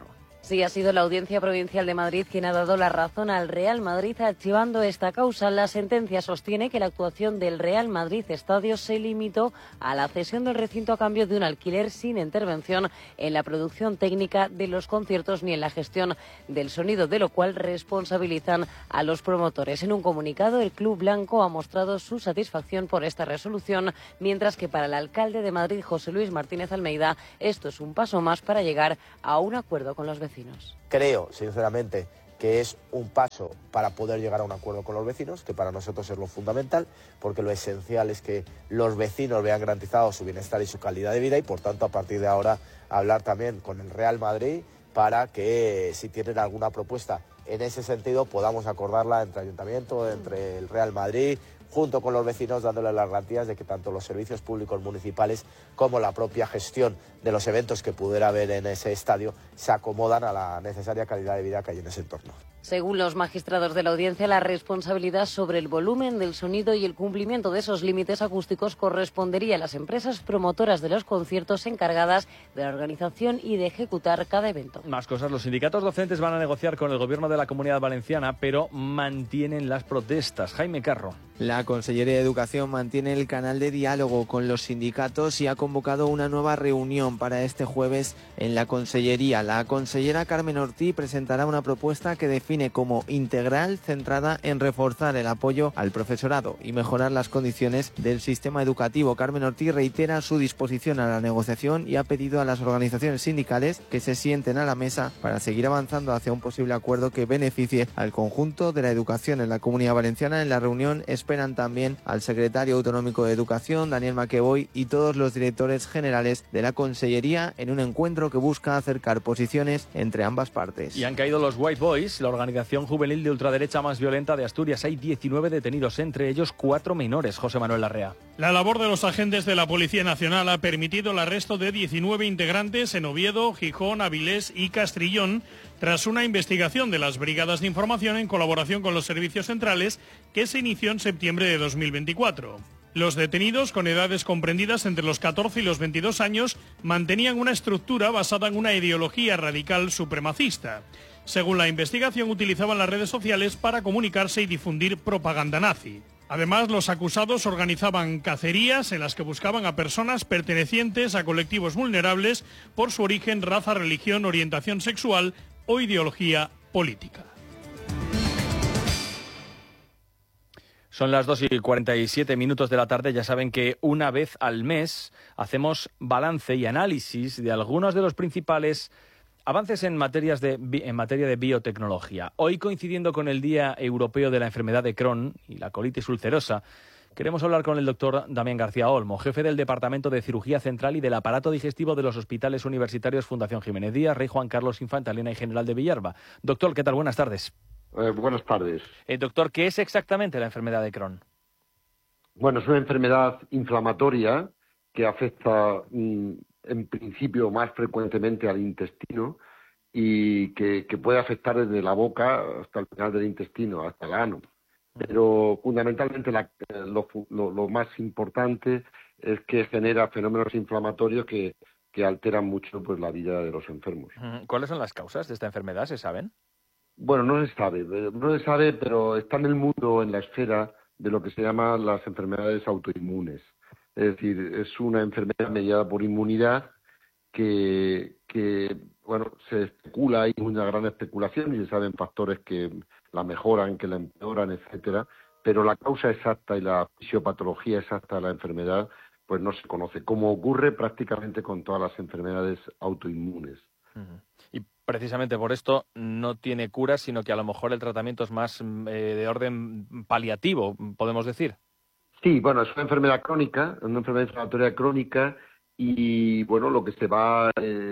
Sí, ha sido la Audiencia Provincial de Madrid quien ha dado la razón al Real Madrid archivando esta causa. La sentencia sostiene que la actuación del Real Madrid Estadio se limitó a la cesión del recinto a cambio de un alquiler sin intervención en la producción técnica de los conciertos ni en la gestión del sonido, de lo cual responsabilizan a los promotores. En un comunicado, el Club Blanco ha mostrado su satisfacción por esta resolución, mientras que para el alcalde de Madrid, José Luis Martínez Almeida, esto es un paso más para llegar a un acuerdo con los vecinos. Creo, sinceramente, que es un paso para poder llegar a un acuerdo con los vecinos, que para nosotros es lo fundamental, porque lo esencial es que los vecinos vean garantizado su bienestar y su calidad de vida y, por tanto, a partir de ahora, hablar también con el Real Madrid para que, si tienen alguna propuesta en ese sentido, podamos acordarla entre Ayuntamiento, entre el Real Madrid, junto con los vecinos, dándole las garantías de que tanto los servicios públicos municipales como la propia gestión de los eventos que pudiera haber en ese estadio se acomodan a la necesaria calidad de vida que hay en ese entorno. Según los magistrados de la audiencia, la responsabilidad sobre el volumen del sonido y el cumplimiento de esos límites acústicos correspondería a las empresas promotoras de los conciertos encargadas de la organización y de ejecutar cada evento. Más cosas. Los sindicatos docentes van a negociar con el Gobierno de la Comunidad Valenciana, pero mantienen las protestas. Jaime Carro. La Consellería de Educación mantiene el canal de diálogo con los sindicatos y ha convocado una nueva reunión para este jueves en la Consellería. La consellera Carmen Ortí presentará una propuesta que define como integral, centrada en reforzar el apoyo al profesorado y mejorar las condiciones del sistema educativo. Carmen Ortí reitera su disposición a la negociación y ha pedido a las organizaciones sindicales que se sienten a la mesa para seguir avanzando hacia un posible acuerdo que beneficie al conjunto de la educación en la Comunidad Valenciana. En la reunión esperan también al secretario autonómico de Educación, Daniel Maqueboy, y todos los directores generales de la Consellería en un encuentro que busca acercar posiciones entre ambas partes. Y han caído los White Boys, la organización juvenil de ultraderecha más violenta de Asturias. Hay 19 detenidos, entre ellos 4 menores. José Manuel Larrea. La labor de los agentes de la Policía Nacional ha permitido el arresto de 19 integrantes en Oviedo, Gijón, Avilés y Castrillón, tras una investigación de las brigadas de información en colaboración con los servicios centrales que se inició en septiembre de 2024. Los detenidos, con edades comprendidas entre los 14 y los 22 años, mantenían una estructura basada en una ideología radical supremacista. Según la investigación, utilizaban las redes sociales para comunicarse y difundir propaganda nazi. Además, los acusados organizaban cacerías en las que buscaban a personas pertenecientes a colectivos vulnerables por su origen, raza, religión, orientación sexual o ideología política. Son las 2:47 de la tarde. Ya saben que una vez al mes hacemos balance y análisis de algunos de los principales avances en materia de biotecnología. Hoy, coincidiendo con el Día Europeo de la Enfermedad de Crohn y la colitis ulcerosa, queremos hablar con el doctor Damián García Olmo, jefe del Departamento de Cirugía Central y del Aparato Digestivo de los Hospitales Universitarios Fundación Jiménez Díaz, Rey Juan Carlos Infantaliana y General de Villalba. Doctor, ¿qué tal? Buenas tardes. Buenas tardes. Doctor, ¿qué es exactamente la enfermedad de Crohn? Bueno, es una enfermedad inflamatoria que afecta en principio más frecuentemente al intestino y que puede afectar desde la boca hasta el final del intestino, hasta el ano. Pero fundamentalmente lo más importante es que genera fenómenos inflamatorios que alteran mucho pues la vida de los enfermos. ¿Cuáles son las causas de esta enfermedad? ¿Se saben? Bueno, no se sabe, pero está en el mundo, en la esfera de lo que se llama las enfermedades autoinmunes. Es decir, es una enfermedad mediada por inmunidad que bueno, se especula, hay una gran especulación y se saben factores que la mejoran, que la empeoran, etcétera, pero la causa exacta y la fisiopatología exacta de la enfermedad pues no se conoce, como ocurre prácticamente con todas las enfermedades autoinmunes. Y precisamente por esto no tiene cura, sino que a lo mejor el tratamiento es más de orden paliativo, podemos decir. Sí, bueno, es una enfermedad crónica, una enfermedad inflamatoria crónica y, bueno, lo que se va,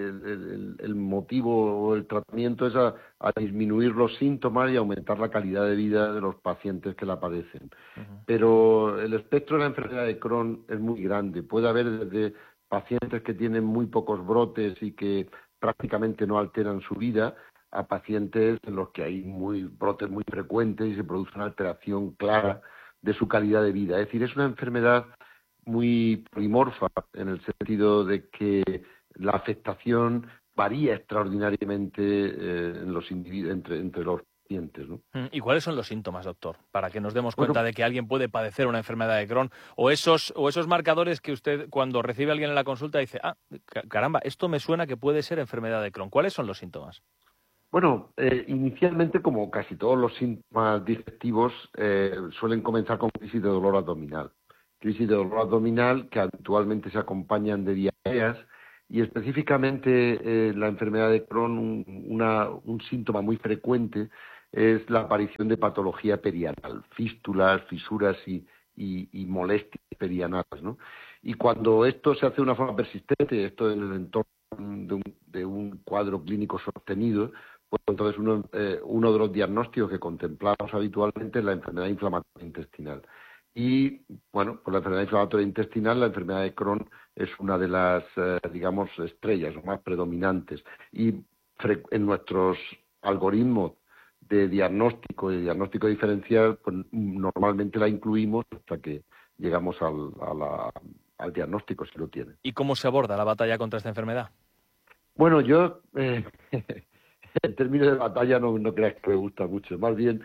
el motivo o el tratamiento es a disminuir los síntomas y aumentar la calidad de vida de los pacientes que la padecen. Pero el espectro de la enfermedad de Crohn es muy grande. Puede haber desde pacientes que tienen muy pocos brotes y que prácticamente no alteran su vida, a pacientes en los que hay brotes muy frecuentes y se produce una alteración clara de su calidad de vida. Es decir, es una enfermedad muy polimorfa en el sentido de que la afectación varía extraordinariamente en los entre los pacientes, ¿no? ¿Y cuáles son los síntomas, doctor? Para que nos demos cuenta de que alguien puede padecer una enfermedad de Crohn, o esos marcadores que usted, cuando recibe a alguien en la consulta, dice, caramba, esto me suena que puede ser enfermedad de Crohn. ¿Cuáles son los síntomas? Bueno, inicialmente, como casi todos los síntomas digestivos, suelen comenzar con crisis de dolor abdominal. Crisis de dolor abdominal que habitualmente se acompañan de diarreas, y específicamente la enfermedad de Crohn, un síntoma muy frecuente es la aparición de patología perianal, fístulas, fisuras y molestias perianales, ¿no? Y cuando esto se hace de una forma persistente, esto en el entorno de un cuadro clínico sostenido, pues entonces uno de los diagnósticos que contemplamos habitualmente es la enfermedad inflamatoria intestinal. Y, bueno, pues la enfermedad inflamatoria intestinal, la enfermedad de Crohn, es una de las, digamos, estrellas o más predominantes. Y en nuestros algoritmos de diagnóstico diferencial, pues normalmente la incluimos hasta que llegamos al diagnóstico, si lo tiene. ¿Y cómo se aborda la batalla contra esta enfermedad? Bueno, yo... En términos de batalla no creas que me gusta mucho, más bien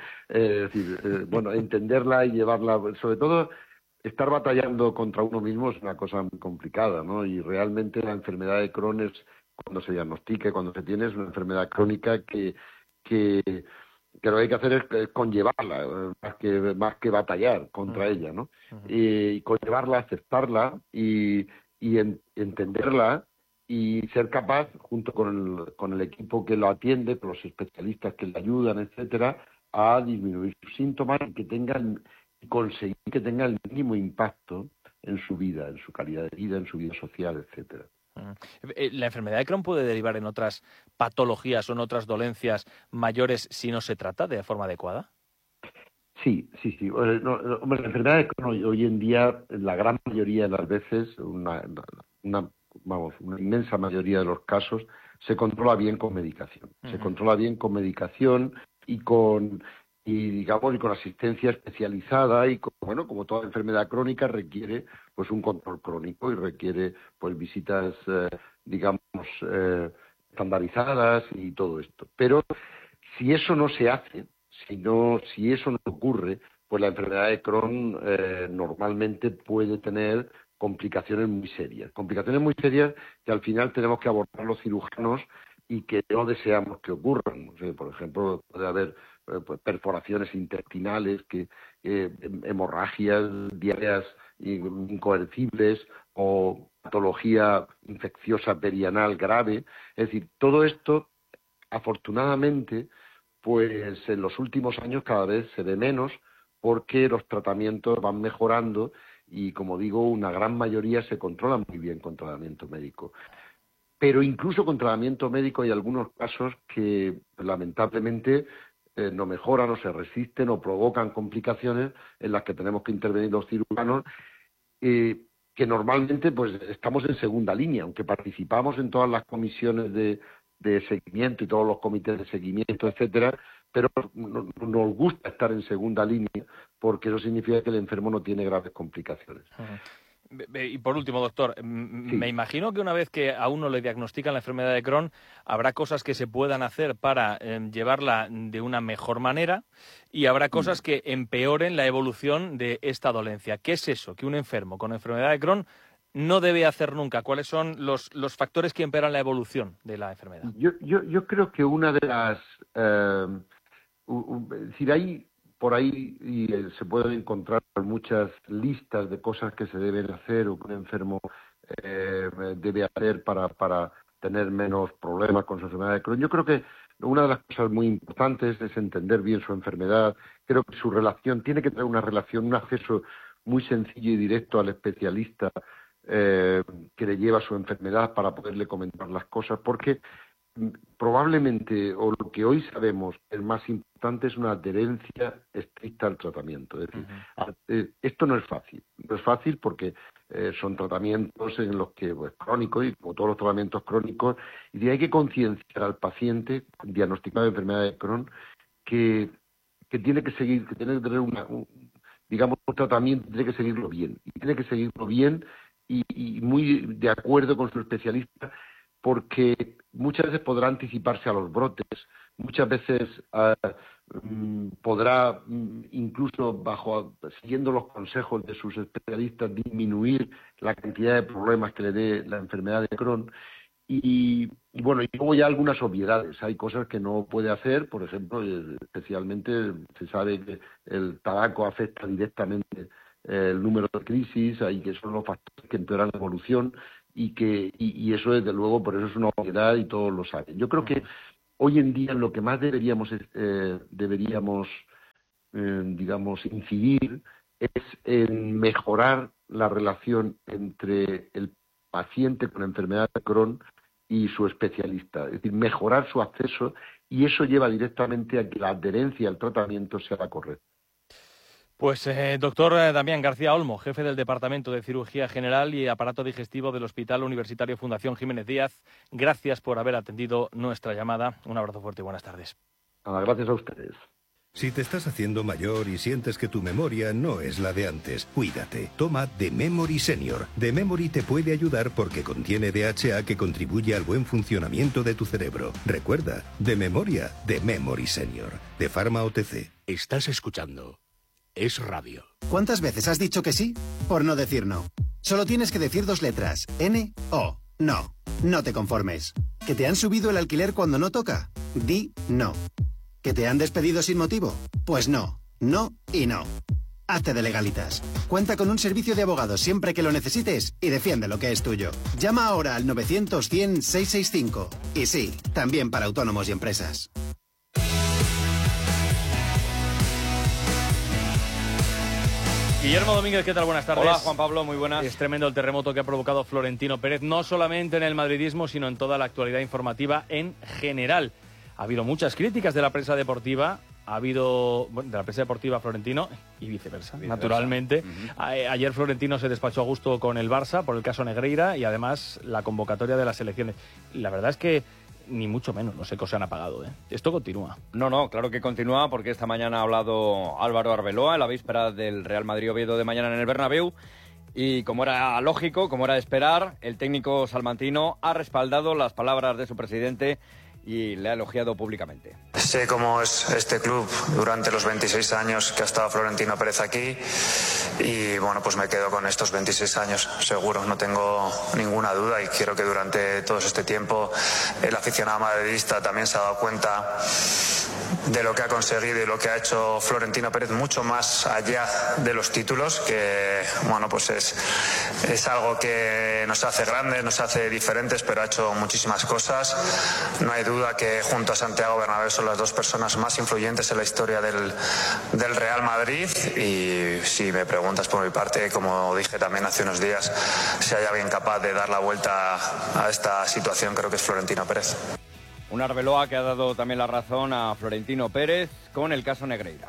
entenderla y llevarla, sobre todo estar batallando contra uno mismo es una cosa muy complicada, ¿no? Y realmente la enfermedad de Crohn es, cuando se diagnostica, cuando se tiene, es una enfermedad crónica que lo que hay que hacer es conllevarla, más que batallar contra ella, ¿no? Y conllevarla, aceptarla y entenderla, y ser capaz, junto con el equipo que lo atiende, con los especialistas que le ayudan, etcétera, a disminuir sus síntomas y conseguir que tenga el mínimo impacto en su vida, en su calidad de vida, en su vida social, etcétera. ¿La enfermedad de Crohn puede derivar en otras patologías o en otras dolencias mayores si no se trata de forma adecuada? Sí. Hombre, la enfermedad de Crohn hoy en día, la gran mayoría de las veces, una inmensa mayoría de los casos, se controla bien con medicación. Se controla bien con medicación y con asistencia especializada, y como toda enfermedad crónica requiere pues un control crónico y requiere pues visitas estandarizadas y todo esto. Pero si eso no se hace, si eso no ocurre, pues la enfermedad de Crohn normalmente puede tener complicaciones muy serias que al final tenemos que abordar los cirujanos y que no deseamos que ocurran. O sea, por ejemplo, puede haber perforaciones intestinales, hemorragias, diarreas incoercibles o patología infecciosa perianal grave. Es decir, todo esto, afortunadamente, pues en los últimos años cada vez se ve menos, porque los tratamientos van mejorando y, como digo, una gran mayoría se controlan muy bien con tratamiento médico. Pero incluso con tratamiento médico hay algunos casos que lamentablemente no mejoran o se resisten o provocan complicaciones en las que tenemos que intervenir los cirujanos, que normalmente pues estamos en segunda línea, aunque participamos en todas las comisiones de seguimiento y todos los comités de seguimiento, etcétera, pero nos gusta estar en segunda línea porque eso significa que el enfermo no tiene graves complicaciones. Y por último, doctor, me imagino que una vez que a uno le diagnostican la enfermedad de Crohn, habrá cosas que se puedan hacer para llevarla de una mejor manera, y habrá cosas que empeoren la evolución de esta dolencia. ¿Qué es eso que un enfermo con enfermedad de Crohn no debe hacer nunca? ¿Cuáles son los factores que empeoran la evolución de la enfermedad? Yo creo que una de las... es decir, hay por ahí se pueden encontrar muchas listas de cosas que se deben hacer o que un enfermo debe hacer para tener menos problemas con su enfermedad de Crohn. Yo creo que una de las cosas muy importantes es entender bien su enfermedad. Creo que su relación tiene que tener un acceso muy sencillo y directo al especialista que le lleva su enfermedad para poderle comentar las cosas, porque probablemente, o lo que hoy sabemos es más importante, es una adherencia estricta al tratamiento. Es decir, esto no es fácil porque son tratamientos en los que crónicos, y como todos los tratamientos crónicos, y hay que concienciar al paciente diagnosticado de enfermedad de Crohn que tiene que seguir, que tiene que tener un tratamiento, tiene que seguirlo bien, y muy de acuerdo con su especialista, porque muchas veces podrá anticiparse a los brotes, muchas veces podrá incluso siguiendo los consejos de sus especialistas disminuir la cantidad de problemas que le dé la enfermedad de Crohn. Y bueno, y luego ya algunas obviedades. Hay cosas que no puede hacer, por ejemplo, especialmente se sabe que el tabaco afecta directamente el número de crisis, y que son los factores que empeoran la evolución, y eso desde luego, por eso es una obviedad y todos lo saben. Yo creo que hoy en día lo que más deberíamos digamos, incidir es en mejorar la relación entre el paciente con enfermedad de Crohn y su especialista, es decir, mejorar su acceso, y eso lleva directamente a que la adherencia al tratamiento sea la correcta. Pues doctor Damián García Olmo, jefe del Departamento de Cirugía General y Aparato Digestivo del Hospital Universitario Fundación Jiménez Díaz, gracias por haber atendido nuestra llamada. Un abrazo fuerte y buenas tardes. Gracias a ustedes. Si te estás haciendo mayor y sientes que tu memoria no es la de antes, cuídate. Toma The Memory Senior. The Memory te puede ayudar porque contiene DHA que contribuye al buen funcionamiento de tu cerebro. Recuerda, de memoria, The Memory Senior. De Pharma OTC. Estás escuchando Es Radio. ¿Cuántas veces has dicho que sí por no decir no? Solo tienes que decir 2 letras. N-O. No. No te conformes. ¿Que te han subido el alquiler cuando no toca? Di no. ¿Que te han despedido sin motivo? Pues no. No y no. Hazte de Legalitas. Cuenta con un servicio de abogados siempre que lo necesites y defiende lo que es tuyo. Llama ahora al 900-100-665. Y sí, también para autónomos y empresas. Guillermo Domínguez, ¿qué tal? Buenas tardes. Hola, Juan Pablo, muy buenas. Es tremendo el terremoto que ha provocado Florentino Pérez, no solamente en el madridismo, sino en toda la actualidad informativa en general. Ha habido muchas críticas de la prensa deportiva, de la prensa deportiva Florentino y viceversa. Naturalmente. Ayer Florentino se despachó a gusto con el Barça por el caso Negreira y además la convocatoria de las selecciones. La verdad es que ni mucho menos, no sé qué se han apagado, ¿eh? Esto continúa. No, claro que continúa, porque esta mañana ha hablado Álvaro Arbeloa en la víspera del Real Madrid-Oviedo de mañana en el Bernabéu. Y como era lógico, como era de esperar, el técnico salmantino ha respaldado las palabras de su presidente y le ha elogiado públicamente. Sé cómo es este club durante los 26 años que ha estado Florentino Pérez aquí y bueno, pues me quedo con estos 26 años, seguro, no tengo ninguna duda, y quiero que durante todo este tiempo el aficionado madridista también se ha dado cuenta de lo que ha conseguido y lo que ha hecho Florentino Pérez, mucho más allá de los títulos, que bueno, pues es algo que nos hace grandes, nos hace diferentes, pero ha hecho muchísimas cosas. No hay duda que junto a Santiago Bernabéu son las 2 personas más influyentes en la historia del Real Madrid, y si me preguntas por mi parte, como dije también hace unos días, si hay alguien capaz de dar la vuelta a esta situación, creo que es Florentino Pérez. Un Arbeloa que ha dado también la razón a Florentino Pérez con el caso Negreira.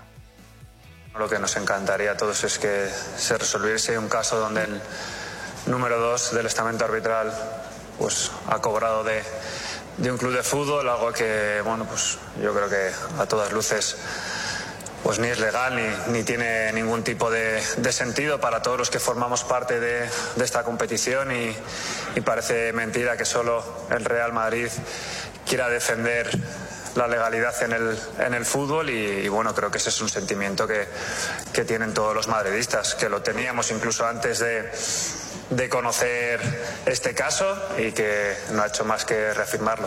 Lo que nos encantaría a todos es que se resolviese un caso donde el número 2 del estamento arbitral pues ha cobrado de un club de fútbol, algo que bueno, pues yo creo que a todas luces pues ni es legal ni tiene ningún tipo de sentido para todos los que formamos parte de esta competición, y parece mentira que solo el Real Madrid quiera defender la legalidad en el fútbol, y bueno, creo que ese es un sentimiento que tienen todos los madridistas, que lo teníamos incluso antes de conocer este caso, y que no ha hecho más que reafirmarlo.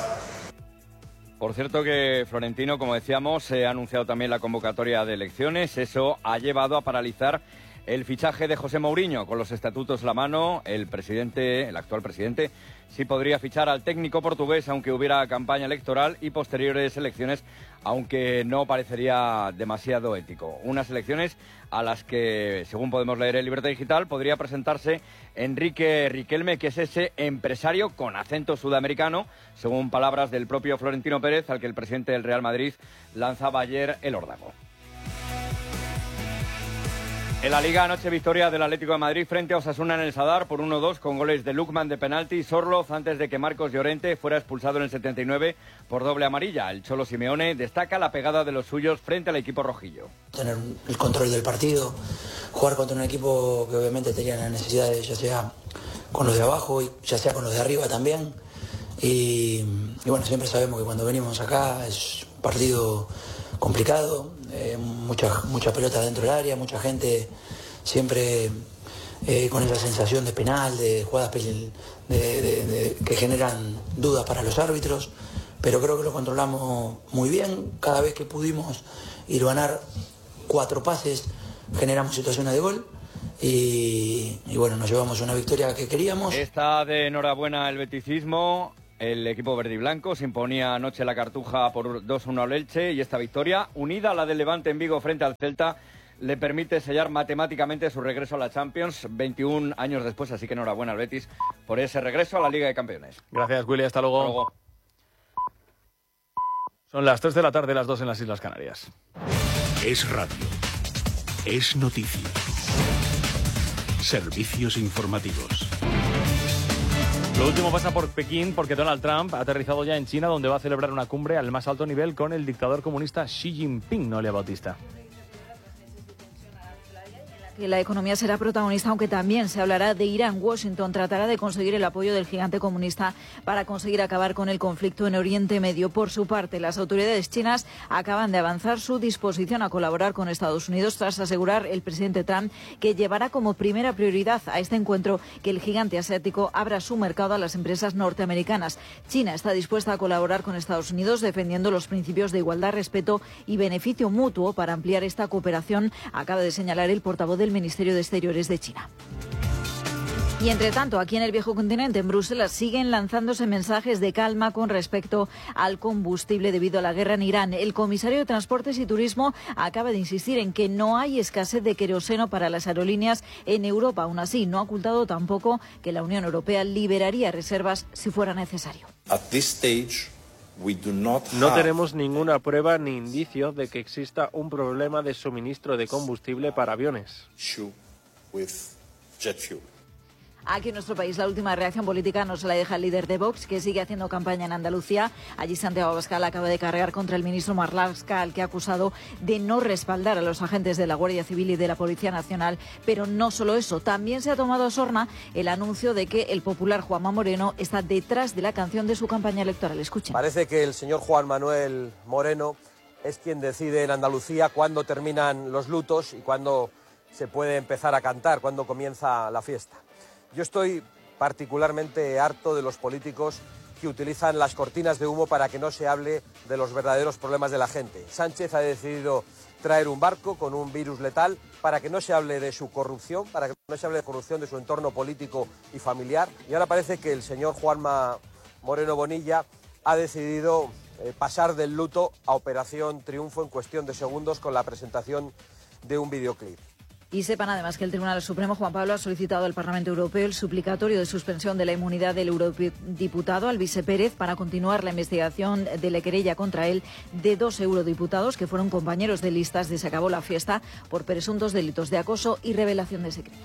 Por cierto que Florentino, como decíamos, se ha anunciado también la convocatoria de elecciones. Eso ha llevado a paralizar el fichaje de José Mourinho. Con los estatutos en la mano, el actual presidente, sí podría fichar al técnico portugués, aunque hubiera campaña electoral y posteriores elecciones, aunque no parecería demasiado ético. Unas elecciones a las que, según podemos leer en Libertad Digital, podría presentarse Enrique Riquelme, que es ese empresario con acento sudamericano, según palabras del propio Florentino Pérez, al que el presidente del Real Madrid lanzaba ayer el órdago. En la Liga, anoche victoria del Atlético de Madrid frente a Osasuna en el Sadar por 1-2 con goles de Lukman de penalti y Sorloz antes de que Marcos Llorente fuera expulsado en el 79 por doble amarilla. El Cholo Simeone destaca la pegada de los suyos frente al equipo rojillo. Tener el control del partido, jugar contra un equipo que obviamente tenía la necesidad de, ya sea con los de abajo y ya sea con los de arriba también, Y bueno, siempre sabemos que cuando venimos acá es un partido complicado, mucha pelota dentro del área, mucha gente siempre con esa sensación de penal, de jugadas que generan dudas para los árbitros, pero creo que lo controlamos muy bien. Cada vez que pudimos ir a ganar 4 pases, generamos situaciones de gol. Y bueno, nos llevamos una victoria que queríamos. Está de enhorabuena el beticismo. El equipo verde y blanco se imponía anoche la Cartuja por 2-1 al Elche, y esta victoria, unida a la del Levante en Vigo frente al Celta, le permite sellar matemáticamente su regreso a la Champions 21 años después. Así que enhorabuena al Betis por ese regreso a la Liga de Campeones. Gracias, Willy. Hasta luego. Hasta luego. Son las 3 de la tarde, las 2 en las Islas Canarias. Es radio. Es noticia. Servicios informativos. Lo último pasa por Pekín, porque Donald Trump ha aterrizado ya en China, donde va a celebrar una cumbre al más alto nivel con el dictador comunista Xi Jinping. Noelia Bautista. Que la economía será protagonista, aunque también se hablará de Irán. Washington tratará de conseguir el apoyo del gigante comunista para conseguir acabar con el conflicto en Oriente Medio. Por su parte, las autoridades chinas acaban de avanzar su disposición a colaborar con Estados Unidos, tras asegurar el presidente Trump que llevará como primera prioridad a este encuentro que el gigante asiático abra su mercado a las empresas norteamericanas. China está dispuesta a colaborar con Estados Unidos, defendiendo los principios de igualdad, respeto y beneficio mutuo para ampliar esta cooperación, acaba de señalar el portavoz del Ministerio de Exteriores de China. Y entre tanto, aquí en el viejo continente, en Bruselas, siguen lanzándose mensajes de calma con respecto al combustible debido a la guerra en Irán. El comisario de Transportes y Turismo acaba de insistir en que no hay escasez de queroseno para las aerolíneas en Europa. Aún así, no ha ocultado tampoco que la Unión Europea liberaría reservas si fuera necesario. No tenemos ninguna prueba ni indicio de que exista un problema de suministro de combustible para aviones. Aquí en nuestro país, la última reacción política nos la deja el líder de Vox, que sigue haciendo campaña en Andalucía. Allí Santiago Abascal acaba de cargar contra el ministro Marlaska, al que ha acusado de no respaldar a los agentes de la Guardia Civil y de la Policía Nacional. Pero no solo eso, también se ha tomado a sorna el anuncio de que el popular Juanma Moreno está detrás de la canción de su campaña electoral. Escuchen. Parece que el señor Juan Manuel Moreno es quien decide en Andalucía cuándo terminan los lutos y cuándo se puede empezar a cantar, cuándo comienza la fiesta. Yo estoy particularmente harto de los políticos que utilizan las cortinas de humo para que no se hable de los verdaderos problemas de la gente. Sánchez ha decidido traer un barco con un virus letal para que no se hable de su corrupción, para que no se hable de corrupción de su entorno político y familiar. Y ahora parece que el señor Juanma Moreno Bonilla ha decidido pasar del luto a Operación Triunfo en cuestión de segundos con la presentación de un videoclip. Y sepan además que el Tribunal Supremo, Juan Pablo, ha solicitado al Parlamento Europeo el suplicatorio de suspensión de la inmunidad del eurodiputado Alvise Pérez para continuar la investigación de la querella contra él de 2 eurodiputados que fueron compañeros de listas de Se Acabó la Fiesta por presuntos delitos de acoso y revelación de secretos.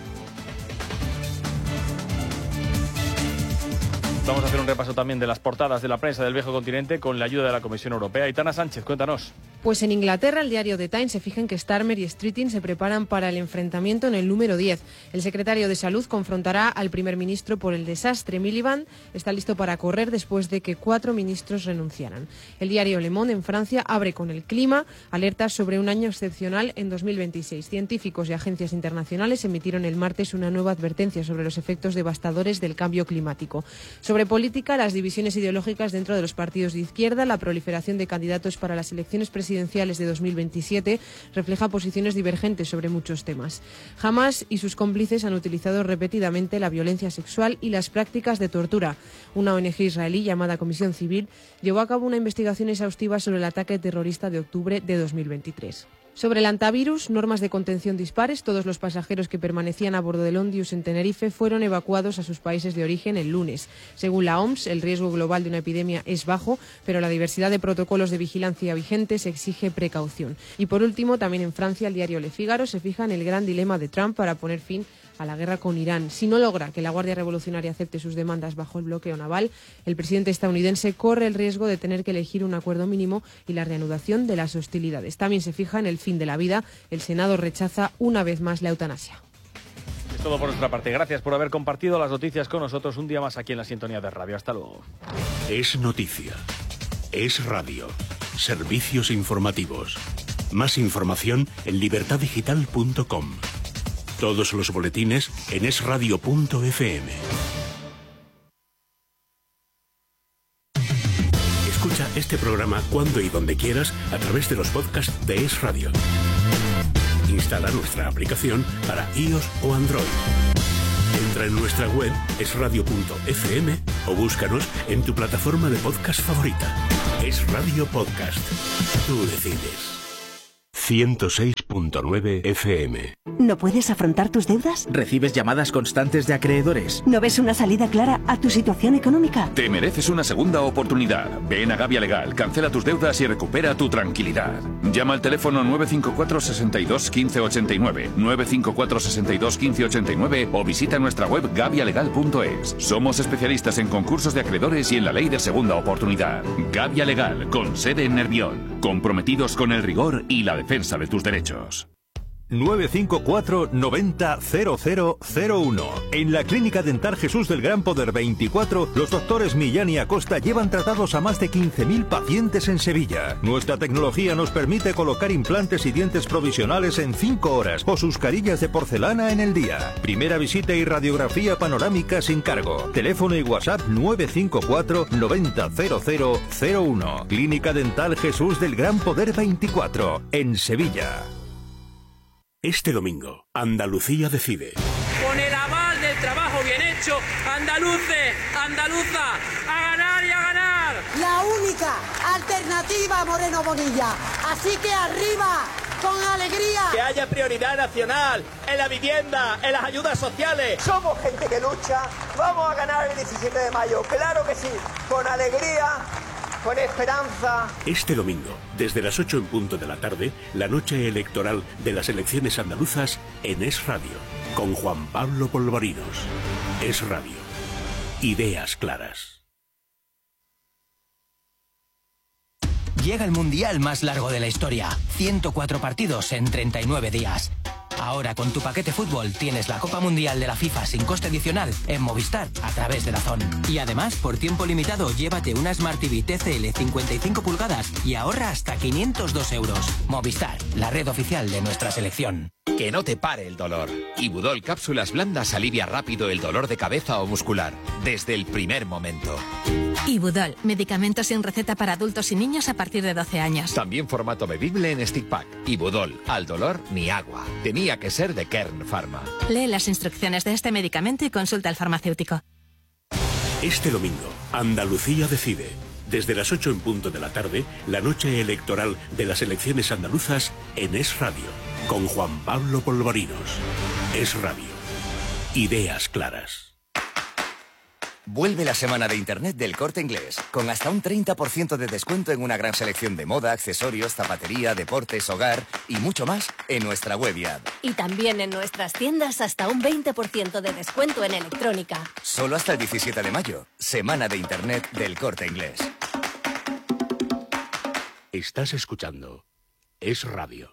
Vamos a hacer un repaso también de las portadas de la prensa del viejo continente con la ayuda de la Comisión Europea. Aitana Sánchez, cuéntanos. Pues en Inglaterra, el diario The Times se fija en que Starmer y Streeting se preparan para el enfrentamiento en el número 10. El secretario de Salud confrontará al primer ministro por el desastre. Miliband está listo para correr después de que 4 ministros renunciaran. El diario Le Monde en Francia abre con el clima, alerta sobre un año excepcional en 2026. Científicos y agencias internacionales emitieron el martes una nueva advertencia sobre los efectos devastadores del cambio climático. Sobre política, las divisiones ideológicas dentro de los partidos de izquierda, la proliferación de candidatos para las elecciones presidenciales de 2027 refleja posiciones divergentes sobre muchos temas. Hamas y sus cómplices han utilizado repetidamente la violencia sexual y las prácticas de tortura. Una ONG israelí llamada Comisión Civil llevó a cabo una investigación exhaustiva sobre el ataque terrorista de octubre de 2023. Sobre el antivirus, normas de contención dispares, todos los pasajeros que permanecían a bordo del Ondius en Tenerife fueron evacuados a sus países de origen el lunes. Según la OMS, el riesgo global de una epidemia es bajo, pero la diversidad de protocolos de vigilancia vigentes exige precaución. Y por último, también en Francia, el diario Le Figaro se fija en el gran dilema de Trump para poner fin a la guerra con Irán. Si no logra que la Guardia Revolucionaria acepte sus demandas bajo el bloqueo naval, el presidente estadounidense corre el riesgo de tener que elegir un acuerdo mínimo y la reanudación de las hostilidades. También se fija en el fin de la vida. El Senado rechaza una vez más la eutanasia. Todo por nuestra parte. Gracias por haber compartido las noticias con nosotros un día más aquí en la sintonía de radio. Hasta luego. Es noticia. Es radio. Servicios informativos. Más información en libertadigital.com. Todos los boletines en esradio.fm. Escucha este programa cuando y donde quieras a través de los podcasts de Es Radio. Instala nuestra aplicación para iOS o Android. Entra en nuestra web esradio.fm o búscanos en tu plataforma de podcast favorita. Es Radio Podcast. Tú decides. 106.9 FM. ¿No puedes afrontar tus deudas? ¿Recibes llamadas constantes de acreedores? ¿No ves una salida clara a tu situación económica? Te mereces una segunda oportunidad. Ven a Gavia Legal, cancela tus deudas y recupera tu tranquilidad. Llama al teléfono 954 62 15 89, 954 62 15 89 o visita nuestra web gavialegal.es. Somos especialistas en concursos de acreedores y en la ley de segunda oportunidad. Gavia Legal, con sede en Nervión. Comprometidos con el rigor y la defensa de tus derechos. 954 90 0001. En la Clínica Dental Jesús del Gran Poder 24, los doctores Millán y Acosta llevan tratados a más de 15.000 pacientes en Sevilla. Nuestra tecnología nos permite colocar implantes y dientes provisionales en 5 horas o sus carillas de porcelana en el día. Primera visita y radiografía panorámica sin cargo. Teléfono y WhatsApp 954 90 0001. Clínica Dental Jesús del Gran Poder 24, en Sevilla. Este domingo, Andalucía decide. Con el aval del trabajo bien hecho, andaluces, andaluza, a ganar y a ganar. La única alternativa a Moreno Bonilla. Así que arriba, con alegría. Que haya prioridad nacional en la vivienda, en las ayudas sociales. Somos gente que lucha. Vamos a ganar el 17 de mayo. Claro que sí. Con alegría, con esperanza. Este domingo, desde las 8 en punto de la tarde, la noche electoral de las elecciones andaluzas en Es Radio, con Juan Pablo Polvorinos. Es Radio. Ideas claras. Llega el mundial más largo de la historia. 104 partidos en 39 días. Ahora con tu paquete fútbol tienes la Copa Mundial de la FIFA sin coste adicional en Movistar a través de DAZN. Y además, por tiempo limitado, llévate una Smart TV TCL 55 pulgadas y ahorra hasta 502 euros. Movistar, la red oficial de nuestra selección. Que no te pare el dolor. Ibudol Cápsulas Blandas alivia rápido el dolor de cabeza o muscular, desde el primer momento. Ibudol, medicamento sin receta para adultos y niños a partir de 12 años. También formato bebible en stick pack. Ibudol, al dolor ni agua. Tenía que ser de Kern Pharma. Lee las instrucciones de este medicamento y consulta al farmacéutico. Este domingo, Andalucía decide. Desde las 8 en punto de la tarde, la noche electoral de las elecciones andaluzas en Es Radio, con Juan Pablo Polvorinos. Es Radio. Ideas claras. Vuelve la semana de Internet del Corte Inglés, con hasta un 30% de descuento en una gran selección de moda, accesorios, zapatería, deportes, hogar y mucho más en nuestra web y app. Y también en nuestras tiendas hasta un 20% de descuento en electrónica. Solo hasta el 17 de mayo, semana de Internet del Corte Inglés. Estás escuchando Es Radio.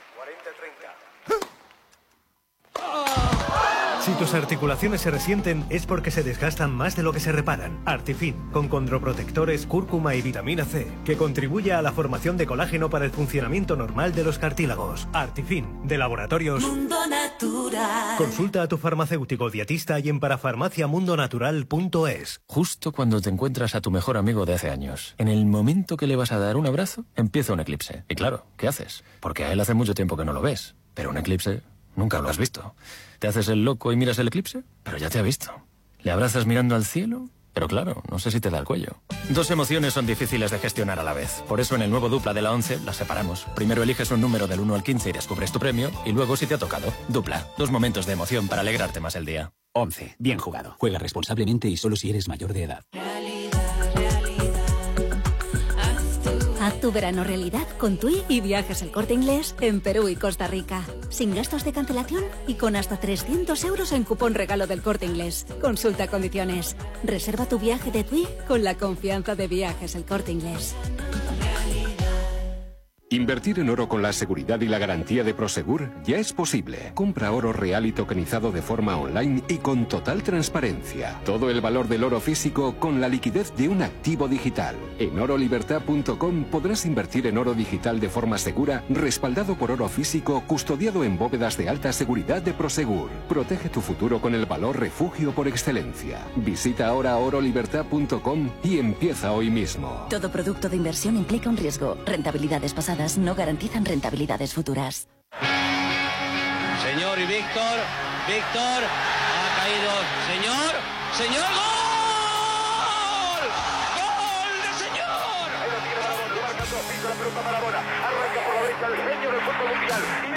Si tus articulaciones se resienten es porque se desgastan más de lo que se reparan. Artifin, con condroprotectores, cúrcuma y vitamina C, que contribuye a la formación de colágeno para el funcionamiento normal de los cartílagos. Artifin, de Laboratorios Mundo Natural. Consulta a tu farmacéutico dietista y en parafarmaciamundonatural.es. Justo cuando te encuentras a tu mejor amigo de hace años, en el momento que le vas a dar un abrazo, empieza un eclipse. Y claro, ¿qué haces? Porque a él hace mucho tiempo que no lo ves. Pero un eclipse nunca lo has visto. ¿Te haces el loco y miras el eclipse? Pero ya te ha visto. ¿Le abrazas mirando al cielo? Pero claro, no sé si te da el cuello. Dos emociones son difíciles de gestionar a la vez. Por eso en el nuevo Dupla de la 11 las separamos. Primero eliges un número del 1 al 15 y descubres tu premio. Y luego si te ha tocado. Dupla. Dos momentos de emoción para alegrarte más el día. 11. Bien jugado. Juega responsablemente y solo si eres mayor de edad. Haz tu verano realidad con TUI y Viajes El Corte Inglés en Perú y Costa Rica. Sin gastos de cancelación y con hasta 300 euros en cupón regalo del Corte Inglés. Consulta condiciones. Reserva tu viaje de TUI con la confianza de Viajes El Corte Inglés. Invertir en oro con la seguridad y la garantía de Prosegur ya es posible. Compra oro real y tokenizado de forma online y con total transparencia. Todo el valor del oro físico con la liquidez de un activo digital. En orolibertad.com podrás invertir en oro digital de forma segura, respaldado por oro físico, custodiado en bóvedas de alta seguridad de Prosegur. Protege tu futuro con el valor refugio por excelencia. Visita ahora orolibertad.com y empieza hoy mismo. Todo producto de inversión implica un riesgo. Rentabilidades pasadas no garantizan rentabilidades futuras. Señor y Víctor ha caído. Señor, ¡gol! ¡Gol de señor! Ahí lo tiene Maradona, lo marca todo, pisa la pelota Maradona, arranca por la derecha el genio del fútbol mundial.